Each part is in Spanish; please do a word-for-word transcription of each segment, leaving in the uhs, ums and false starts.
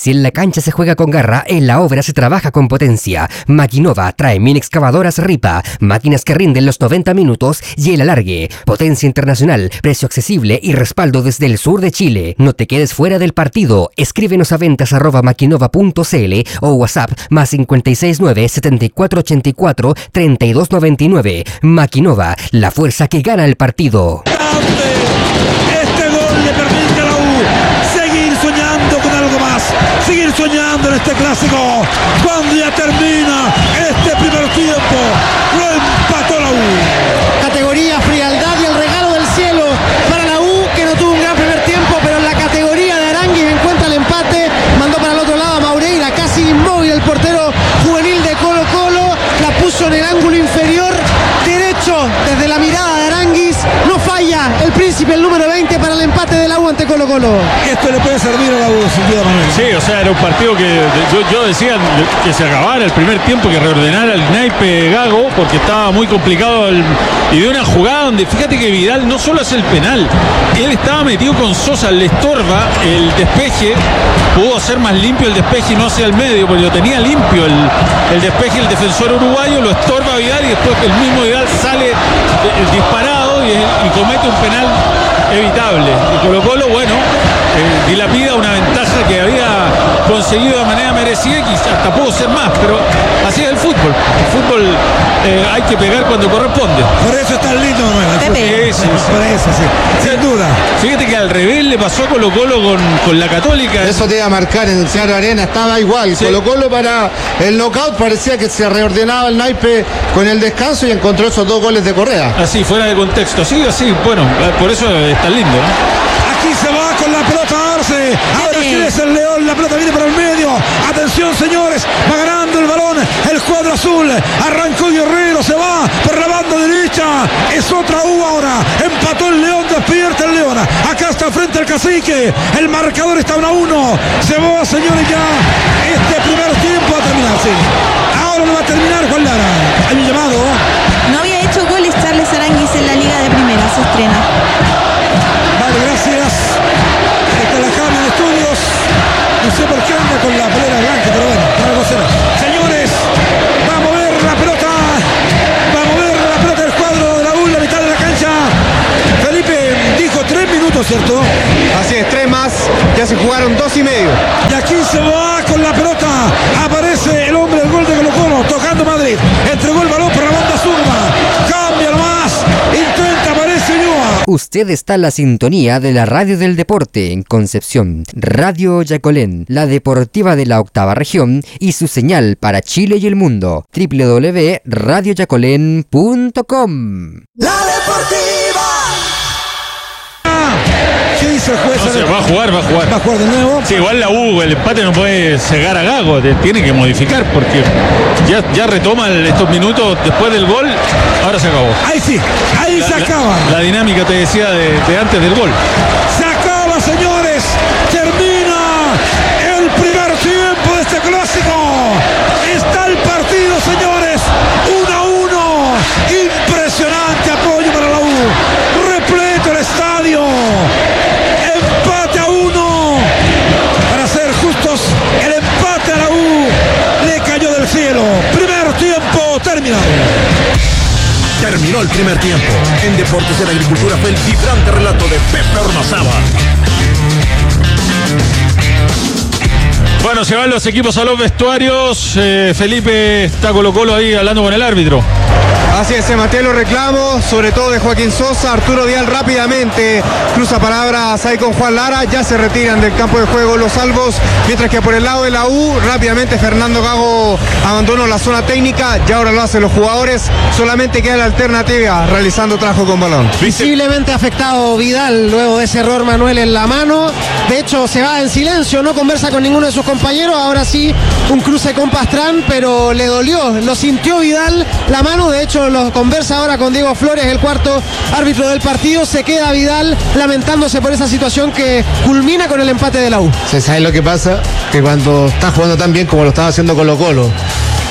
Si en la cancha se juega con garra, en la obra se trabaja con potencia. Maquinova trae mini excavadoras Ripa, máquinas que rinden los noventa minutos y el alargue. Potencia internacional, precio accesible y respaldo desde el sur de Chile. No te quedes fuera del partido. Escríbenos a ventas arroba maquinova punto cl o WhatsApp más cinco seis nueve, setenta y cuatro ochenta y cuatro, treinta y dos noventa y nueve. Maquinova, la fuerza que gana el partido. Este gol le permite a la U seguir soñando con algo más, seguir soñando en este clásico. Cuando ya termina este primer tiempo, lo empató la U. Categoría, frialdad y el regalo del cielo para la U, que no tuvo un gran primer tiempo, pero en la categoría de Aranguis encuentra el empate, mandó para el otro lado a Maureira, casi inmóvil el portero juvenil de Colo Colo, la puso en el ángulo inferior derecho desde la mirada de Aranguis, no falla el príncipe, el número veinte, para el empate de la U ante Colo Colo. Esto le puede servir a la U, sin duda, Manuel. Sí, o sea, era un partido que yo, yo decía que se acabara el primer tiempo, que reordenara el naipe Gago, porque estaba muy complicado el, y de una jugada donde fíjate que Vidal no solo hace el penal, él estaba metido con Sosa, le estorba el despeje, pudo hacer más limpio el despeje y no hacia el medio, porque lo tenía limpio el, el despeje, el defensor uruguayo, lo estorba Vidal y después el mismo Vidal sale eh, disparado y, y comete un penal evitable. Y Colo Colo, bueno, eh, dilapida una ventaja que había conseguido de manera merecida y hasta pudo ser más, pero así es el fútbol. El fútbol eh, hay que pegar cuando corresponde. Por eso es tan lindo, Manuel. Sí, sí, sí. Por eso, sí. Sin duda. Fíjate que al revés le pasó a Colo Colo con, con la Católica. Eso te iba a marcar en el Cerro Arena, estaba igual. Sí. Colo Colo para el knockout parecía que se reordenaba el naipe con el descanso y encontró esos dos goles de Correa. Así, fuera de contexto. Sí, así, bueno, por eso es tan lindo, ¿no? Aquí se va con la pelota Arce. Ahora sí es el León, la pelota viene para el medio. Atención, señores, va ganando el balón el cuadro azul. Arrancó Guerrero, se va por la banda derecha. Es otra U ahora. Empató el León, despierta el León. Acá está frente al Cacique. El marcador está uno a uno. Se va, señores, ya. Este primer tiempo va a terminar, sí. Ahora lo va a terminar Juan Lara. Hay un llamado. No había hecho goles Charles Aranguis en la Liga de Primera, se estrena. Vale, gracias. Está la Javi de Estudios. No sé por qué anda con la polera blanca, pero bueno, algo será. Señores, va a mover la pelota. Va a mover la pelota del cuadro de la U en la mitad de la cancha. Felipe dijo tres minutos, ¿cierto? Así es, tres más. Ya se jugaron dos y medio. Y aquí se va con la pelota. Aparece el hombre del gol de Colo Colo, tocando Madrid. Entregó el balón por la banda zurda. Cambia nomás. Intenta, aparece Ulloa. Usted está en la sintonía de la Radio del Deporte en Concepción. Radio Yacolén, la deportiva de la octava región y su señal para Chile y el mundo. doble u doble u doble u punto radio yacolén punto com. La deportiva. ¿Qué dice el juez? No sé, va a jugar, va a jugar. ¿Va a jugar de nuevo? Sí, igual la U, el empate no puede cegar a Gago, tiene que modificar porque ya, ya retoma estos minutos después del gol, ahora se acabó. Ahí sí, ahí la, se acaba. La, la dinámica te decía de, de antes del gol. Se acaba, señores, termina el primer tiempo de este clásico. Está el partido, señores, uno a uno. Impresionante apoyo para la U. Repleto el estadio. Empate a uno. Para ser justos, el empate a la U le cayó del cielo. Primer tiempo terminado. Terminó el primer tiempo. En Deportes de la Agricultura fue el vibrante relato de Pepe Ormazábal. Bueno, se van los equipos a los vestuarios. Eh, Felipe está Colo Colo ahí hablando con el árbitro. Así es, se mantienen los reclamos, sobre todo de Joaquín Sosa. Arturo Dial rápidamente cruza palabras ahí con Juan Lara. Ya se retiran del campo de juego los salvos, mientras que por el lado de la U, rápidamente Fernando Gago abandonó la zona técnica. Ya ahora lo hacen los jugadores. Solamente queda la alternativa realizando trabajo con balón. Visiblemente afectado Vidal luego de ese error, Manuel, en la mano. De hecho, se va en silencio, no conversa con ninguno de sus compañeros. Ahora sí, un cruce con Pastrán, pero le dolió, lo sintió Vidal la mano. De hecho, lo conversa ahora con Diego Flores, el cuarto árbitro del partido. Se queda Vidal lamentándose por esa situación que culmina con el empate de la U. ¿Se sabe lo que pasa? Que cuando está jugando tan bien como lo estaba haciendo Colo Colo,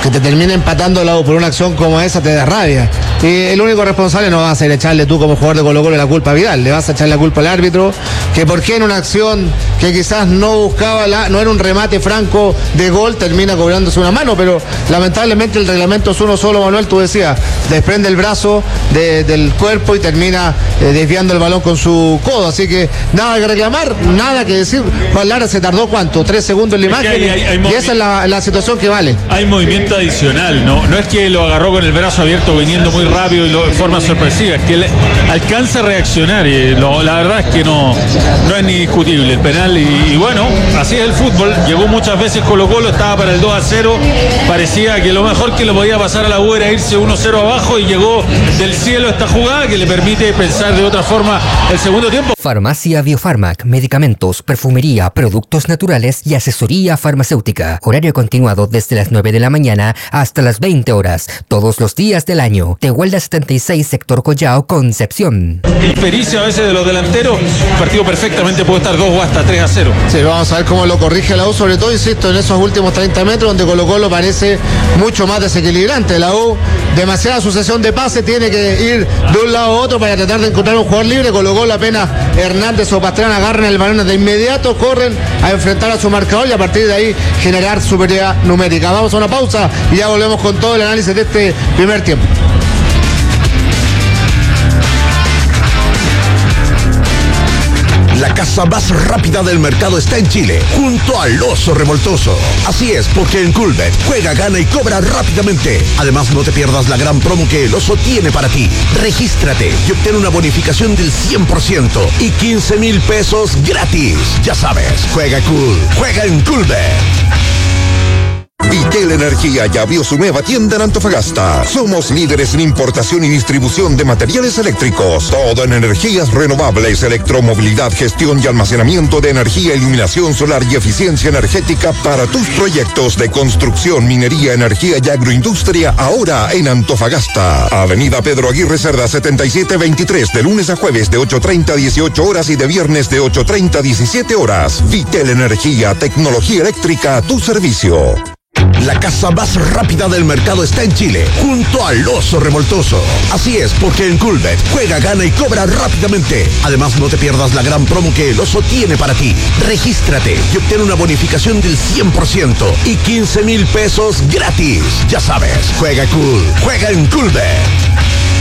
que te termine empatando la U por una acción como esa te da rabia. Y el único responsable no vas a ir a echarle tú como jugador de Colo-Colo la culpa a Vidal, le vas a echar la culpa al árbitro, que por qué en una acción que quizás no buscaba, la, no era un remate franco de gol, termina cobrándose una mano, pero lamentablemente el reglamento es uno solo, Manuel, tú decías, desprende el brazo de, del cuerpo y termina eh, desviando el balón con su codo, así que nada que reclamar, nada que decir. Juan Lara se tardó ¿cuánto? Tres segundos en la imagen, hay, hay, hay y movi- esa es la, la situación que vale. Hay movimiento adicional, no, no es que lo agarró con el brazo abierto viniendo muy rápido y lo, de forma sorpresiva, es que le, alcanza a reaccionar y lo, la verdad es que no, no es ni discutible el penal y, y bueno, así es el fútbol. Llegó muchas veces Colo-Colo, estaba para el dos a cero, parecía que lo mejor que lo podía pasar a la U era irse uno cero abajo y llegó del cielo esta jugada que le permite pensar de otra forma el segundo tiempo. Farmacia Biofarmac, medicamentos, perfumería, productos naturales y asesoría farmacéutica. Horario continuado desde las nueve de la mañana hasta las veinte horas, todos los días del año. Tehuelda setenta y seis, sector Collao, Concepción. Y pericia a veces de los delanteros, el partido perfectamente puede estar dos o hasta tres a cero. Sí, vamos a ver cómo lo corrige la U, sobre todo, insisto, en esos últimos treinta metros donde Colo-Colo parece mucho más desequilibrante. La U, demasiada sucesión de pases, tiene que ir de un lado a otro para tratar de encontrar un jugador libre. Colo-Colo apenas Hernández o Pastrana agarran el balón de inmediato, corren a enfrentar a su marcador y a partir de ahí generar superioridad numérica. Vamos a una pausa y ya volvemos con todo el análisis de este primer tiempo. La casa más rápida del mercado está en Chile, junto al Oso Revoltoso. Así es, porque en Coolbet juega, gana y cobra rápidamente. Además, no te pierdas la gran promo que el Oso tiene para ti. Regístrate y obtén una bonificación del cien por ciento y quince mil pesos gratis. Ya sabes, juega cool, juega en Coolbet. Vitel Energía ya abrió su nueva tienda en Antofagasta. Somos líderes en importación y distribución de materiales eléctricos. Todo en energías renovables, electromovilidad, gestión y almacenamiento de energía, iluminación solar y eficiencia energética para tus proyectos de construcción, minería, energía y agroindustria ahora en Antofagasta. Avenida Pedro Aguirre Cerda setenta y siete veintitrés, de lunes a jueves de ocho treinta a dieciocho horas y de viernes de ocho treinta a diecisiete horas. Vitel Energía, tecnología eléctrica a tu servicio. La casa más rápida del mercado está en Chile, junto al Oso Revoltoso. Así es, porque en Coolbet juega, gana y cobra rápidamente. Además, no te pierdas la gran promo que el Oso tiene para ti. Regístrate y obtén una bonificación del cien por ciento y quince mil pesos gratis. Ya sabes, juega cool, juega en Coolbet.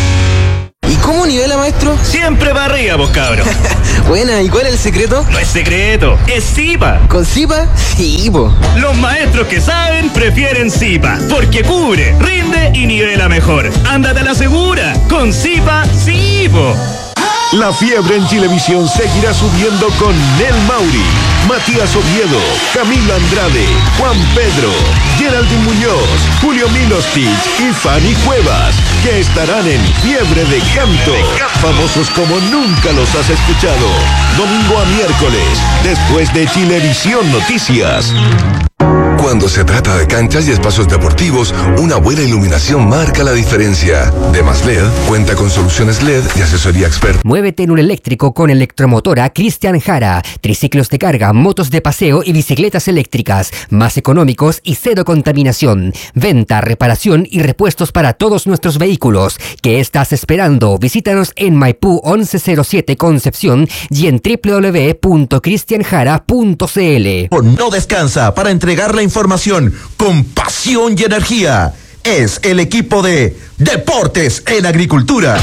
¿Y cómo nivela, maestro? Siempre para arriba, vos cabros. Buena, ¿y cuál es el secreto? No es secreto, es Zipa. ¿Con Zipa? Sí, po. Los maestros que saben prefieren Zipa, porque cubre, rinde y nivela mejor. Ándate a la segura, con Zipa, sí, po. La fiebre en Chilevisión seguirá subiendo con Nel Mauri, Matías Oviedo, Camilo Andrade, Juan Pedro, Geraldine Muñoz, Julio Milostich y Fanny Cuevas, que estarán en Fiebre de Canto, famosos como nunca los has escuchado. Domingo a miércoles, después de Chilevisión Noticias. Cuando se trata de canchas y espacios deportivos, una buena iluminación marca la diferencia. Demas L E D cuenta con soluciones L E D y asesoría experta. Muévete en un eléctrico con Electromotora Cristian Jara. Triciclos de carga, motos de paseo y bicicletas eléctricas, más económicos y cero contaminación. Venta, reparación y repuestos para todos nuestros vehículos. ¿Qué estás esperando? Visítanos en Maipú once cero siete Concepción y en doble u doble u doble u punto cristian jara punto c l. No descansa para entregar la información con pasión y energía. Es el equipo de Deportes en Agricultura.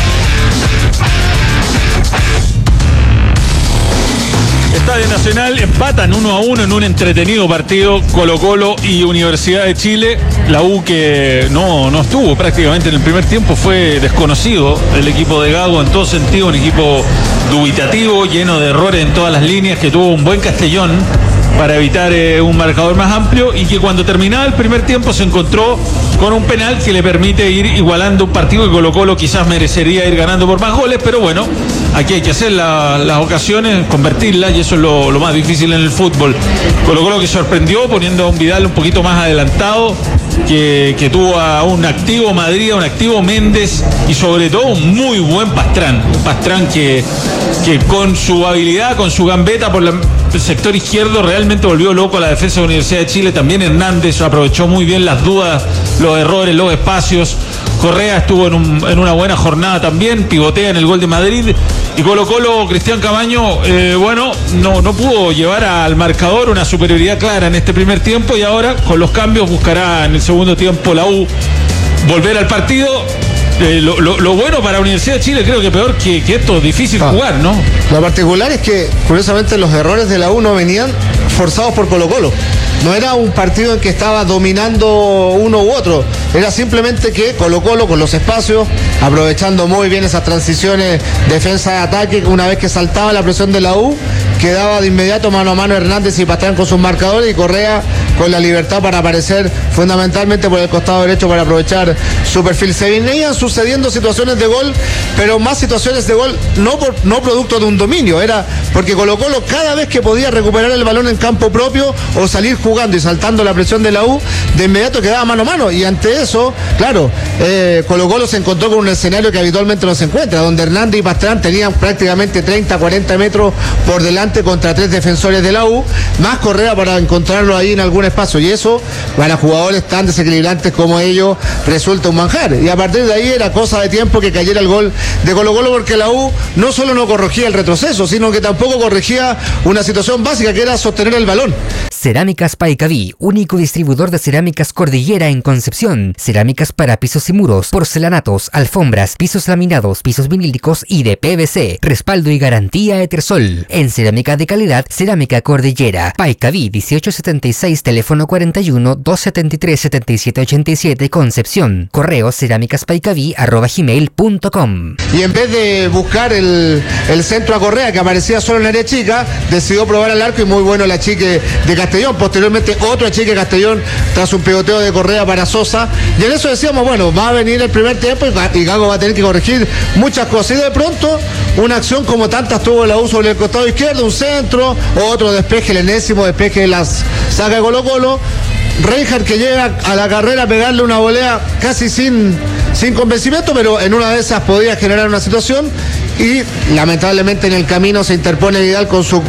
Estadio Nacional empatan uno a uno en un entretenido partido Colo-Colo y Universidad de Chile. La U que no, no estuvo prácticamente en el primer tiempo, fue desconocido el equipo de Gago en todo sentido, un equipo dubitativo, lleno de errores en todas las líneas, que tuvo un buen Castellón para evitar eh, un marcador más amplio y que cuando terminaba el primer tiempo se encontró con un penal que le permite ir igualando un partido que Colo-Colo quizás merecería ir ganando por más goles, pero bueno, aquí hay que hacer la, las ocasiones, convertirlas, y eso es lo, lo más difícil en el fútbol. Colo-Colo que sorprendió poniendo a un Vidal un poquito más adelantado, que, que tuvo a un activo Madrid, a un activo Méndez y sobre todo un muy buen Pastrán, un Pastrán que, que con su habilidad, con su gambeta por la sector izquierdo realmente volvió loco a la defensa de la Universidad de Chile. También Hernández aprovechó muy bien las dudas, los errores, los espacios. Correa estuvo en, un, en una buena jornada también, pivotea en el gol de Madrid. Y Colo Colo, Cristian Camaño, eh, bueno, no, no pudo llevar al marcador una superioridad clara en este primer tiempo, y ahora con los cambios buscará en el segundo tiempo la U volver al partido. Eh, lo, lo, lo bueno para la Universidad de Chile, creo que peor que, que esto, difícil ah. jugar, ¿no? Lo particular es que, curiosamente, los errores de la U no venían forzados por Colo Colo. No era un partido en que estaba dominando uno u otro, era simplemente que Colo Colo con los espacios, aprovechando muy bien esas transiciones defensa-ataque, una vez que saltaba la presión de la U, quedaba de inmediato mano a mano Hernández y Pastrán con sus marcadores, y Correa con la libertad para aparecer fundamentalmente por el costado derecho para aprovechar su perfil. Se venían sucediendo situaciones de gol, pero más situaciones de gol no, por, no producto de un dominio, era porque Colo Colo cada vez que podía recuperar el balón en campo propio o salir jugando y saltando la presión de la U, de inmediato quedaba mano a mano, y ante eso, claro, eh, Colo Colo se encontró con un escenario que habitualmente no se encuentra, donde Hernández y Pastrán tenían prácticamente treinta a cuarenta metros por delante contra tres defensores de la U, más Correa para encontrarlo ahí en algún espacio, y eso para jugadores tan desequilibrantes como ellos resulta un manjar, y a partir de ahí era cosa de tiempo que cayera el gol de Colo Colo, porque la U no solo no corregía el retroceso, sino que tampoco corregía una situación básica que era sostener el balón. Cerámicas Paicaví, único distribuidor de cerámicas Cordillera en Concepción. Cerámicas para pisos y muros, porcelanatos, alfombras, pisos laminados, pisos vinílicos y de P V C. Respaldo y garantía Etersol. En cerámica de calidad, Cerámica Cordillera. Paicaví dieciocho setenta y seis, teléfono cuarenta y uno, doscientos setenta y tres, setenta y siete ochenta y siete, Concepción. Correo cerámicaspaicaví arroba gmail punto com. Y en vez de buscar el, el centro a Correa, que aparecía solo en el área chica, decidió probar al arco, y muy bueno el achique de Castellón. Posteriormente otro achique Castellón tras un pivoteo de Correa para Sosa, y en eso decíamos, bueno, va a venir el primer tiempo y Gago va a tener que corregir muchas cosas, y de pronto una acción como tantas tuvo la U sobre el costado izquierdo, un centro, otro despeje, el enésimo despeje de las saca de Colo Colo, Reinhardt que llega a la carrera a pegarle una volea casi sin, sin convencimiento, pero en una de esas podía generar una situación, y lamentablemente en el camino se interpone Vidal con su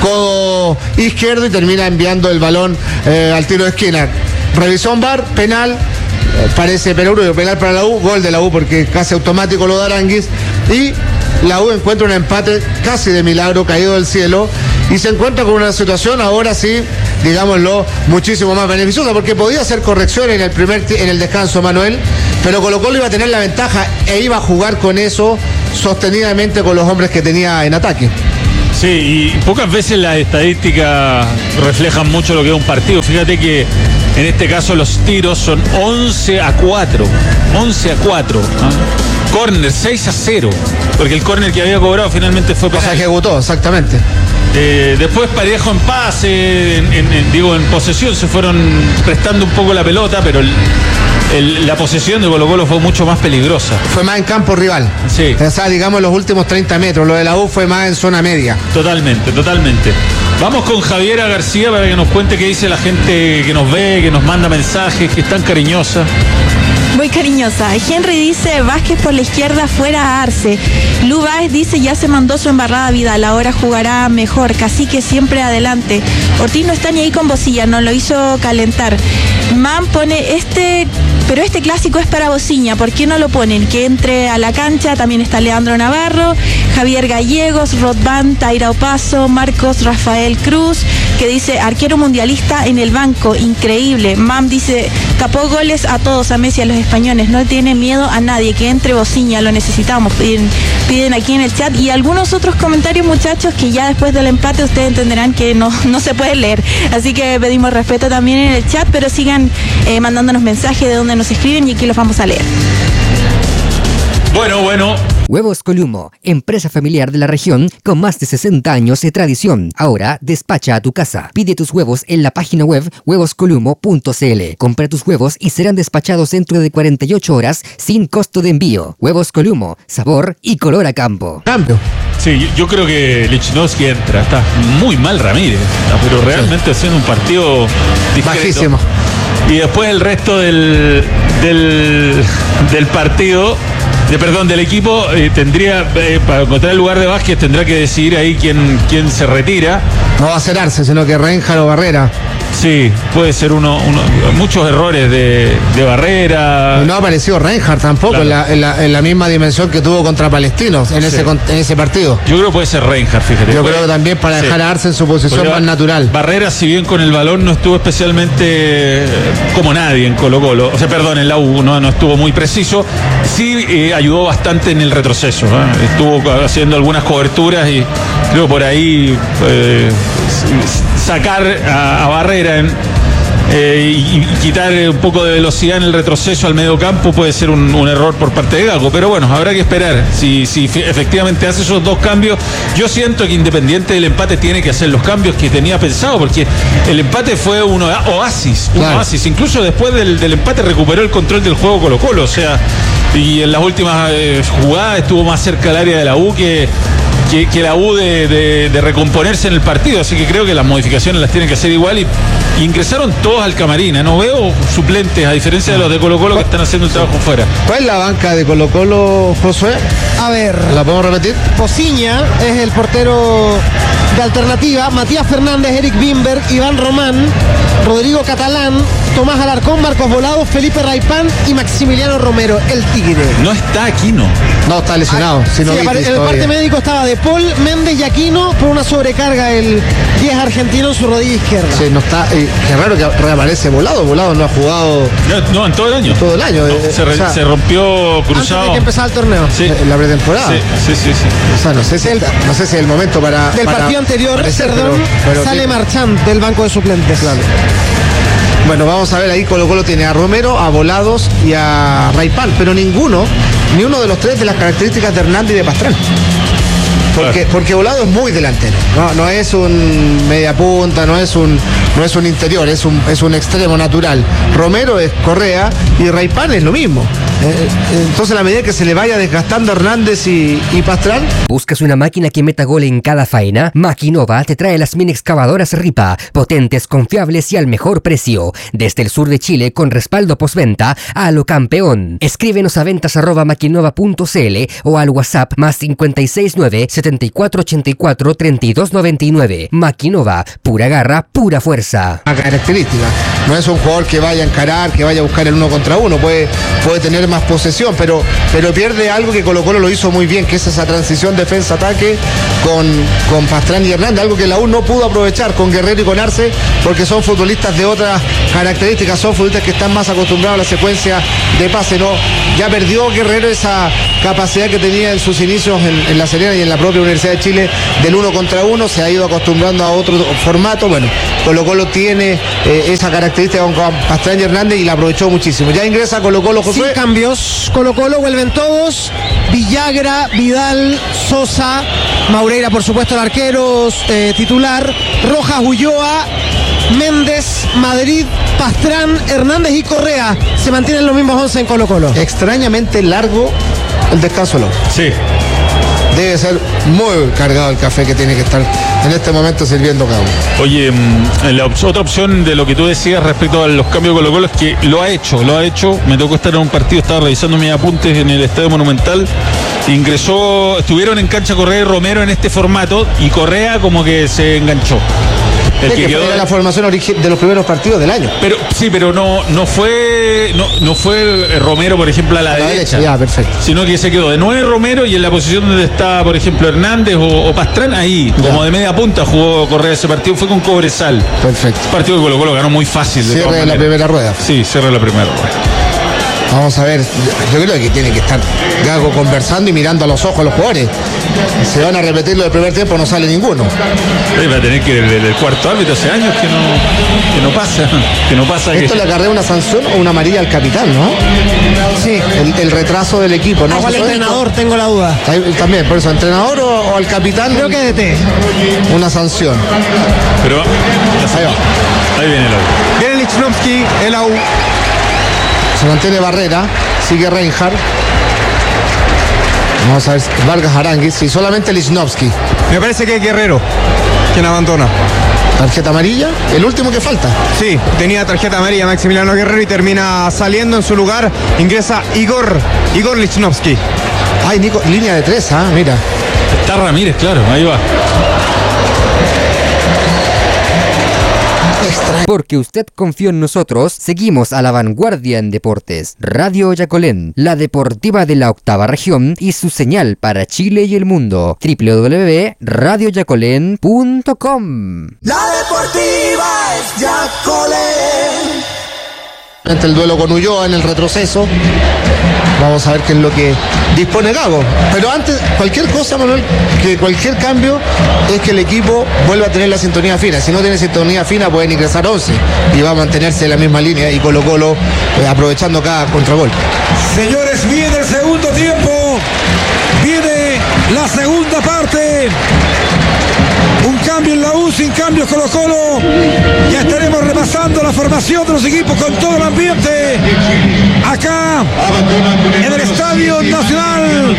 codo izquierdo y termina enviando el balón eh, al tiro de esquina. Revisión V A R, penal, eh, parece perogrullo, penal para la U, gol de la U porque casi automático lo de Aránguiz, y la U encuentra un empate casi de milagro, caído del cielo, y se encuentra con una situación ahora sí, digámoslo, muchísimo más beneficiosa, porque podía hacer correcciones en el primer en el descanso, Manuel, pero Colo Colo iba a tener la ventaja e iba a jugar con eso sostenidamente con los hombres que tenía en ataque. Sí, y pocas veces las estadísticas reflejan mucho lo que es un partido. Fíjate que en este caso los tiros son once a cuatro. once a cuatro. ¿Ah? Córner seis a cero. Porque el córner que había cobrado finalmente fue penal. O sea, ejecutó, exactamente. Eh, después parejo en pase, en, en, en, digo, en posesión se fueron prestando un poco la pelota, pero el, el, la posesión de Colo Colo fue mucho más peligrosa. Fue más en campo rival. Sí. O sea, digamos los últimos treinta metros. Lo de la U fue más en zona media. Totalmente, totalmente. Vamos con Javiera García para que nos cuente qué dice la gente que nos ve, que nos manda mensajes, que es tan cariñosa. Muy cariñosa. Henry dice, Vázquez por la izquierda, fuera a Arce. Lu Báez dice, ya se mandó su embarrada Vidal, ahora jugará mejor. Cacique siempre adelante. Ortiz no está ni ahí con Bocilla, no lo hizo calentar. Man pone este, pero este clásico es para Bociña, ¿por qué no lo ponen? Que entre a la cancha. También está Leandro Navarro, Javier Gallegos, Rodban, Taira Opaso, Marcos Rafael Cruz, que dice, arquero mundialista en el banco, increíble. Mam dice, tapó goles a todos, a Messi, a los españoles, no tiene miedo a nadie, que entre Bociña, lo necesitamos, piden, piden aquí en el chat, y algunos otros comentarios, muchachos, que ya después del empate ustedes entenderán que no, no se puede leer, así que pedimos respeto también en el chat, pero sigan eh, mandándonos mensajes de donde nos escriben y aquí los vamos a leer. Bueno, bueno. Huevos Columo, empresa familiar de la región con más de sesenta años de tradición. Ahora despacha a tu casa. Pide tus huevos en la página web huevos columo punto c l. Compra tus huevos y serán despachados dentro de cuarenta y ocho horas sin costo de envío. Huevos Columo, sabor y color a campo. Cambio. Sí, yo creo que Lichnowsky entra. Está muy mal Ramírez, pero realmente sí. Haciendo un partido discreto. Bajísimo. Y después el resto del, del, del partido de perdón, del equipo, eh, tendría, eh, para encontrar el lugar de Vázquez, tendrá que decidir ahí quién, quién se retira. No va a ser Arce, sino que Reinhardt o Barrera. Sí, puede ser uno, uno muchos errores de, de Barrera. Y no ha aparecido Reinhardt tampoco, claro. en, la, en, la, en la misma dimensión que tuvo contra Palestinos en, sí. ese, en ese partido. Yo creo que puede ser Reinhardt, fíjate. Yo puede, creo que también para dejar sí. a Arce en su posición Porque más natural. Barrera, si bien con el balón no estuvo especialmente como nadie en Colo Colo, o sea, perdón, en la U no, no estuvo muy preciso, sí eh, ayudó bastante en el retroceso, ¿eh? Estuvo haciendo algunas coberturas y creo por ahí eh, sacar a, a Barrera en, eh, y, y quitar un poco de velocidad en el retroceso al medio campo puede ser un, un error por parte de Gago, pero bueno, habrá que esperar si, si efectivamente hace esos dos cambios. Yo siento que Independiente del empate tiene que hacer los cambios que tenía pensado, porque el empate fue un oasis, un claro. oasis, incluso después del, del empate recuperó el control del juego Colo Colo, o sea, y en las últimas eh, jugadas estuvo más cerca del área de la U que Que, que la U de, de, de recomponerse en el partido, así que creo que las modificaciones las tienen que hacer igual y, y ingresaron todos al camarín. No veo suplentes, a diferencia de los de Colo Colo que están haciendo el trabajo fuera. ¿Cuál es la banca de Colo Colo, Josué? A ver, ¿la podemos repetir? Pociña es el portero de alternativa, Matías Fernández, Eric Bimber, Iván Román, Rodrigo Catalán, Tomás Alarcón, Marcos Volado, Felipe Raipán y Maximiliano Romero, el Tigre. No está Aquino. No, está lesionado. Ah, sí, en el parte médico estaba De Paul, Méndez y Aquino por una sobrecarga el diez argentino en su rodilla izquierda. Sí, no está. Eh, qué raro que reaparece Volado. Volado no ha jugado. No, no en todo el año. Todo el año. No, eh, se, re, o sea, se rompió cruzado. Antes de que empezara el torneo. Sí. En la pretemporada. Sí, sí, sí. sí. O sea, no sé si, el, no sé si es el momento para. Del para partido anterior, aparecer, perdón, pero, pero sale sí. Marchand del banco de suplentes. Claro. Bueno, vamos a ver ahí, Colo Colo tiene a Romero, a Volados y a Raipán, pero ninguno, ni uno de los tres de las características de Hernández y de Pastrán. Porque, porque Volado es muy delantero, no, no es un media punta, no es un, no es un interior, es un, es un extremo natural. Romero es Correa y Raipán es lo mismo. Eh, entonces, a medida que se le vaya desgastando Hernández y, y Pastrán. ¿Buscas una máquina que meta gol en cada faena? Maquinova te trae las mini excavadoras Ripa, potentes, confiables y al mejor precio. Desde el sur de Chile, con respaldo postventa a lo campeón. Escríbenos a ventas arroba maquinova punto cl o al WhatsApp más cinco seis nueve, setenta y cuatro ochenta y cuatro, treinta y dos noventa y nueve. Maquinova, pura garra, pura fuerza. Una característica, no es un jugador que vaya a encarar, que vaya a buscar el uno contra uno, puede, puede tener más posesión, pero, pero pierde algo que Colo Colo lo hizo muy bien, que es esa transición defensa-ataque con, con Pastrán y Hernández, algo que la U no pudo aprovechar con Guerrero y con Arce, porque son futbolistas de otras características, son futbolistas que están más acostumbrados a la secuencia de pase, ¿no? Ya perdió Guerrero esa capacidad que tenía en sus inicios en, en La Serena y en la propia Universidad de Chile del uno contra uno, se ha ido acostumbrando a otro formato. Bueno, Colo Colo tiene eh, esa característica con Pastrán y Hernández y la aprovechó muchísimo. Ya ingresa Colo Colo, Josué. Sin cambios, Colo Colo vuelven todos, Villagra, Vidal, Sosa, Maureira por supuesto el arquero eh, titular, Rojas, Ulloa, Méndez, Madrid, Pastrán, Hernández y Correa. Se mantienen los mismos once en Colo Colo. Extrañamente largo el descanso, ¿no? Sí. Debe ser muy cargado el café que tiene que estar en este momento sirviendo Cabo. Oye, la op- otra opción de lo que tú decías respecto a los cambios de Colo Colo es que lo ha hecho, lo ha hecho. Me tocó estar en un partido, estaba revisando mis apuntes en el Estadio Monumental. Ingresó, estuvieron en cancha Correa y Romero en este formato y Correa como que se enganchó. El que, que quedó... la formación origi- de los primeros partidos del año. Pero sí, pero no, no fue no, no fue Romero, por ejemplo, a la, a la derecha, derecha. Ya, perfecto. Sino que se quedó de nueve Romero y en la posición donde está, por ejemplo, Hernández o, o Pastrán, ahí, ya. Como de media punta jugó Correa ese partido, fue con Cobresal. Perfecto. Un partido que Colo Colo ganó muy fácil. De cierre de la primera rueda. Sí, cierre la primera rueda. Vamos a ver, yo creo que tiene que estar Gago conversando y mirando a los ojos a los jugadores. Se van a repetir lo del primer tiempo, no sale ninguno. Sí, va a tener que ir el, el cuarto árbitro, hace años que no, que no pasa. Que no pasa Esto que... le acarrea una sanción o una amarilla al capitán, ¿no? Sí. El, el retraso del equipo, ¿no? ¿O al entrenador? Esto? Tengo la duda. También, por eso, ¿entrenador o, o al capitán? Creo que D T. Una sanción. Pero ahí va. Ahí viene el auto. Viene Lichnowsky, el A U. Se mantiene Barrera, sigue Reinhardt. Vamos a ver, Vargas Aranguis y solamente Lichnowsky. Me parece que es Guerrero quien abandona. Tarjeta amarilla, el último que falta. Sí, tenía tarjeta amarilla Maximiliano Guerrero y termina saliendo. En su lugar ingresa Igor, Igor Lichnowsky. Ay, Nico, línea de tres, ah, mira. Está Ramírez, claro, ahí va. Porque usted confió en nosotros, seguimos a la vanguardia en deportes. Radio Yacolén, la deportiva de la octava región y su señal para Chile y el mundo. doble u doble u doble u punto radio yacolén punto com. La deportiva es Yacolén. Ante el duelo con Ulloa en el retroceso. Vamos a ver qué es lo que dispone Gago. Pero antes, cualquier cosa, Manuel, que cualquier cambio es que el equipo vuelva a tener la sintonía fina. Si no tiene sintonía fina, pueden ingresar once y va a mantenerse en la misma línea y Colo Colo eh, aprovechando cada contragolpe. Señores, viene el segundo tiempo. Viene la segunda parte. Un cambio en la U, sin cambios Colo Colo. Ya estaremos repasando la formación de los equipos con todo el ambiente. Acá, en el Estadio Nacional.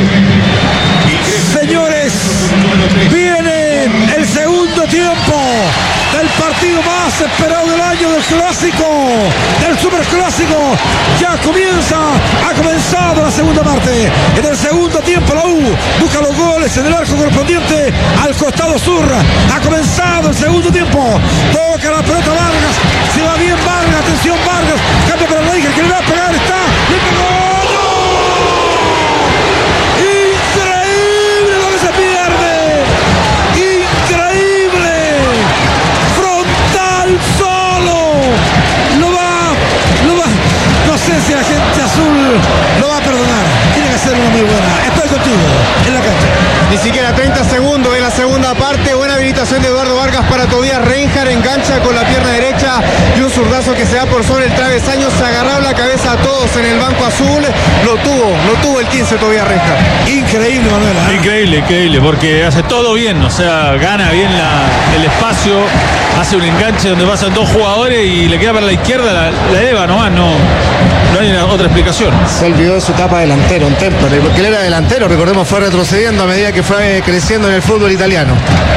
Señores, viene el segundo tiempo del partido más esperado del año, del clásico, del superclásico. Ya comienza, ha comenzado la segunda parte. En el segundo tiempo la U busca los goles en el arco correspondiente al costado sur. Ha comenzado el segundo tiempo. Toca la pelota Vargas. Se va bien Vargas. Atención Vargas. Cambia para Reijer que le va a pegar. Está. Le pegó. ¡No! Increíble lo que se pierde. Increíble. Frontal solo. Lo va. Lo va. No sé si la gente azul lo va a perdonar. Tiene que ser una muy buena. Estoy contigo en la cancha. Ni siquiera treinta segundos en la segunda parte. Buena habilitación de Eduardo Vargas para Tobías Reinhardt. Engancha con la pierna derecha y un zurdazo que se da por sobre el travesaño. Se agarraba la cabeza a todos en el banco azul. Lo tuvo, lo tuvo el quince Tobías Reinhardt. Increíble, Manuel. ¿eh? Increíble, increíble, porque hace todo bien. O sea, gana bien la, el espacio. Hace un enganche donde pasan dos jugadores y le queda para la izquierda. La, la eleva nomás, no, no hay otra explicación. Se olvidó de su etapa delantero, un Tempore, porque él era delantero, recordemos, fue retrocediendo a medida que fue creciendo en el fútbol italiano.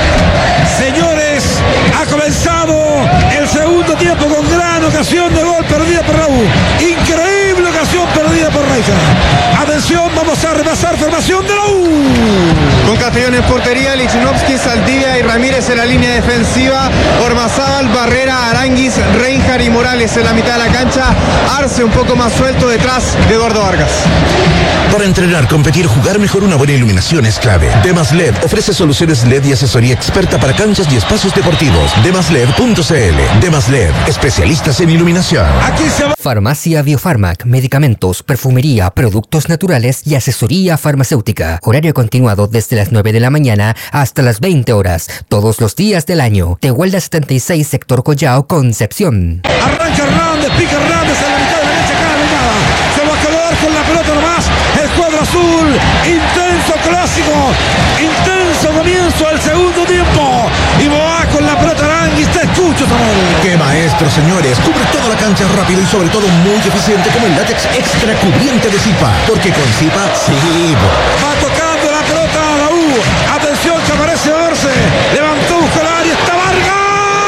Señores, ha comenzado el segundo tiempo con gran ocasión de gol perdida por Raúl. Increíble ocasión perdida por Reinhardt. Atención, vamos a repasar formación de la U. Con Castellón en portería, Lichnowsky, Saldivia y Ramírez en la línea defensiva. Ormazábal, Barrera, Aranguis, Reinhardt y Morales en la mitad de la cancha. Arce un poco más suelto detrás de Eduardo Vargas. Para entrenar, competir, jugar mejor, una buena iluminación es clave. Demas L E D ofrece soluciones L E D y asesoría experta para canchas y espacios deportivos. demas led punto c l. Demas L E D, especialistas en iluminación. Aquí se va. Farmacia Biofarmac, medicamentos, perfumería, productos naturales y asesoría farmacéutica. Horario continuado desde las nueve de la mañana hasta las veinte horas, todos los días del año. Tehuelda setenta y seis, sector Collao, Concepción. Arranca Hernández, pica Hernández en la mitad de la derecha, cada mirada. Se va a quedar con la pelota nomás. El cuadro azul, intenso clásico, intenso comienzo del segundo tiempo. Y va con la pelota Aranguis, te escucho, Samuel. ¡Qué maestro, señores! Cubre toda la cancha rápido y sobre todo muy eficiente como el látex extra cubriente de Zipa. Porque con Zipa, sí. Va tocando la pelota a la U. Atención que aparece Arce. Levantó, buscó el área, está Vargas.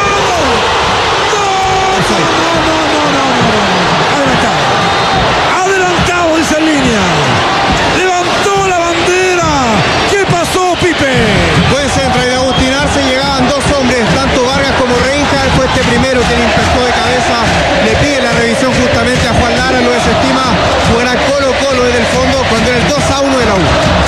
No, no, no, no, no, no. Adelantado. Adelantado, dice en línea. Levantó la bandera. ¿Qué pasó, Pipe? Buen centro de Agustín Arce, llegaban dos hombres, tanto Vargas como Reinhardt. Fue este primero que le impactó de cabeza. Le pide la revisión justamente a Juan Lara, lo desestima. Jugará Colo Colo desde el fondo cuando era el dos a uno de la U.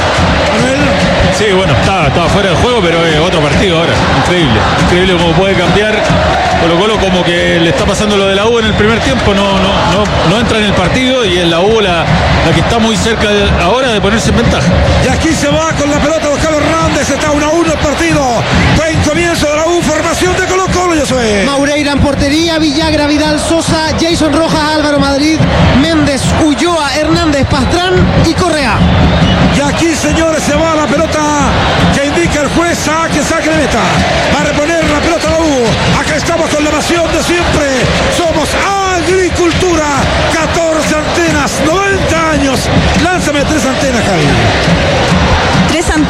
Sí, bueno, estaba, estaba fuera del juego, pero es otro partido ahora. Increíble, increíble cómo puede cambiar. Colo Colo como que le está pasando lo de la U en el primer tiempo, no, no, no, no entra en el partido y es la U la, la que está muy cerca de, ahora de ponerse en ventaja. Y aquí se va con la pelota Oscar Hernández, está uno a uno el partido. Buen comienzo de la U, formación de Colo Colo, yo soy. Maureira en portería, Villagra, Vidal, Sosa, Jason Rojas, Álvaro Madrid, Méndez, Ulloa, Hernández, Pastrán y Correa. Y aquí, señores, se va la pelota que indica el juez, saque, saque de meta. Va a reponer la pelota a la U. Acá estamos con la pasión de siempre. Somos Agricultura. catorce antenas, noventa años. Lánzame tres antenas, Javi. Tres antenas en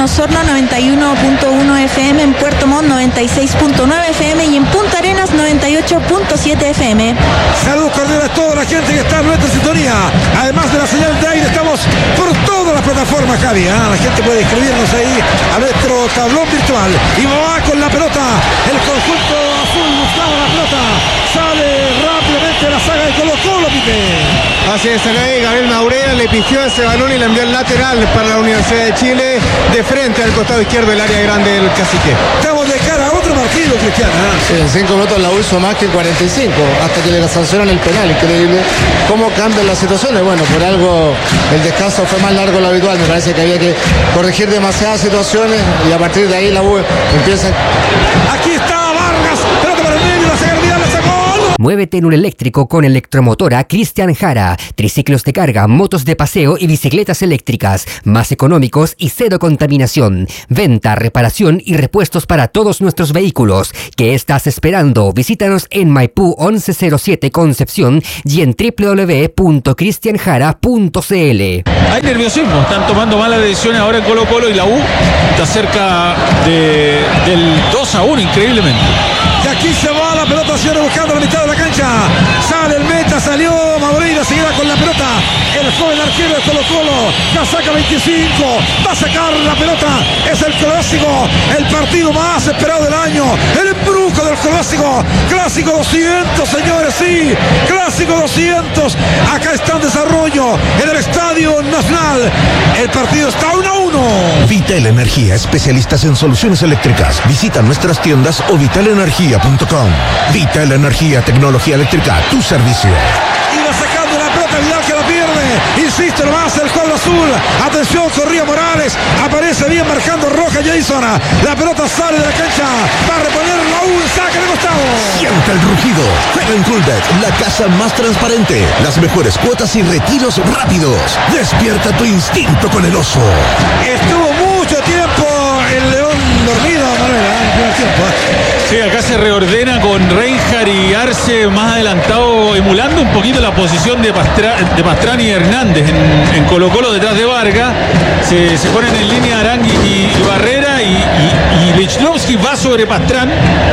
Osorno noventa y uno punto uno F M, en Puerto Montt noventa y seis punto nueve F M y en Punta Arenas noventa y ocho punto siete F M. Saludos cordiales a toda la gente que está en nuestra sintonía. Además de la señal de aire, estamos por todas las plataformas, Javi. ¿eh? La gente puede escribirnos ahí a nuestro tablón virtual. Y va con la pelota. El conjunto azul buscaba la pelota. Sale rápidamente la saga de Colo Colo, Pipe. Así es, ahí Gabriel Maurea le pifió ese balón y le envió el lateral para la Universidad de Chile, de frente al costado izquierdo del área grande del Cacique. Estamos de cara a otro partido, Cristiano. ¿eh? Sí, en cinco minutos la U hizo más que cuarenta y cinco, hasta que le sancionan el penal. Increíble cómo cambian las situaciones. Bueno, por algo el descanso fue más largo de lo habitual. Me parece que había que corregir demasiadas situaciones y a partir de ahí la U empieza. Aquí está Vargas, pelota para el medio, la saga Vidal, la sacó. Muévete en un eléctrico con Electromotora Cristian Jara. Triciclos de carga, motos de paseo y bicicletas eléctricas. Más económicos y cero contaminación. Venta, reparación y repuestos para todos nuestros vehículos. ¿Qué estás esperando? Visítanos en Maipú once cero siete Concepción y en doble u doble u doble u punto cristian jara punto c l. Hay nerviosismo, están tomando malas decisiones ahora en Colo Colo y la U está cerca de, del dos a uno, increíblemente. Y aquí se va la pelota, señores, buscando la mitad de la cancha. Sale el meta, salió Madureira, seguirá con la pelota. El joven arquero de Colo Colo, la saca veinticinco, va a sacar la pelota. Es el clásico, el partido más esperado del año. El embrujo del clásico, clásico doscientos, señores, sí, clásico doscientos. Acá está en desarrollo, en el Estadio Nacional. El partido está uno a uno. Vital Energía, especialistas en soluciones eléctricas. Visita nuestras tiendas o vital energía punto com. Vital Energía, tecnología eléctrica, tu servicio. Iba sacando la pelota, Vidal que la pierde. Insiste nomás el cuadro azul. Atención, corría Morales. Aparece bien marcando Roja Jason. La pelota sale de la cancha. Va a reponer la U. Saca de costado. Siente el rugido. Juega en Coolbet, la casa más transparente. Las mejores cuotas y retiros rápidos. Despierta tu instinto con el oso. Estuvo mucho tiempo el León dormido, Manuel, en el primer tiempo. Sí, acá se reordena con Reinhardt y Arce más adelantado, emulando un poquito la posición de, Pastra, de Pastrani y Hernández en, en Colo Colo detrás de Vargas. Se, se ponen en línea Arangui y, y Barrera y, y, y Lichnowsky va sobre Pastrán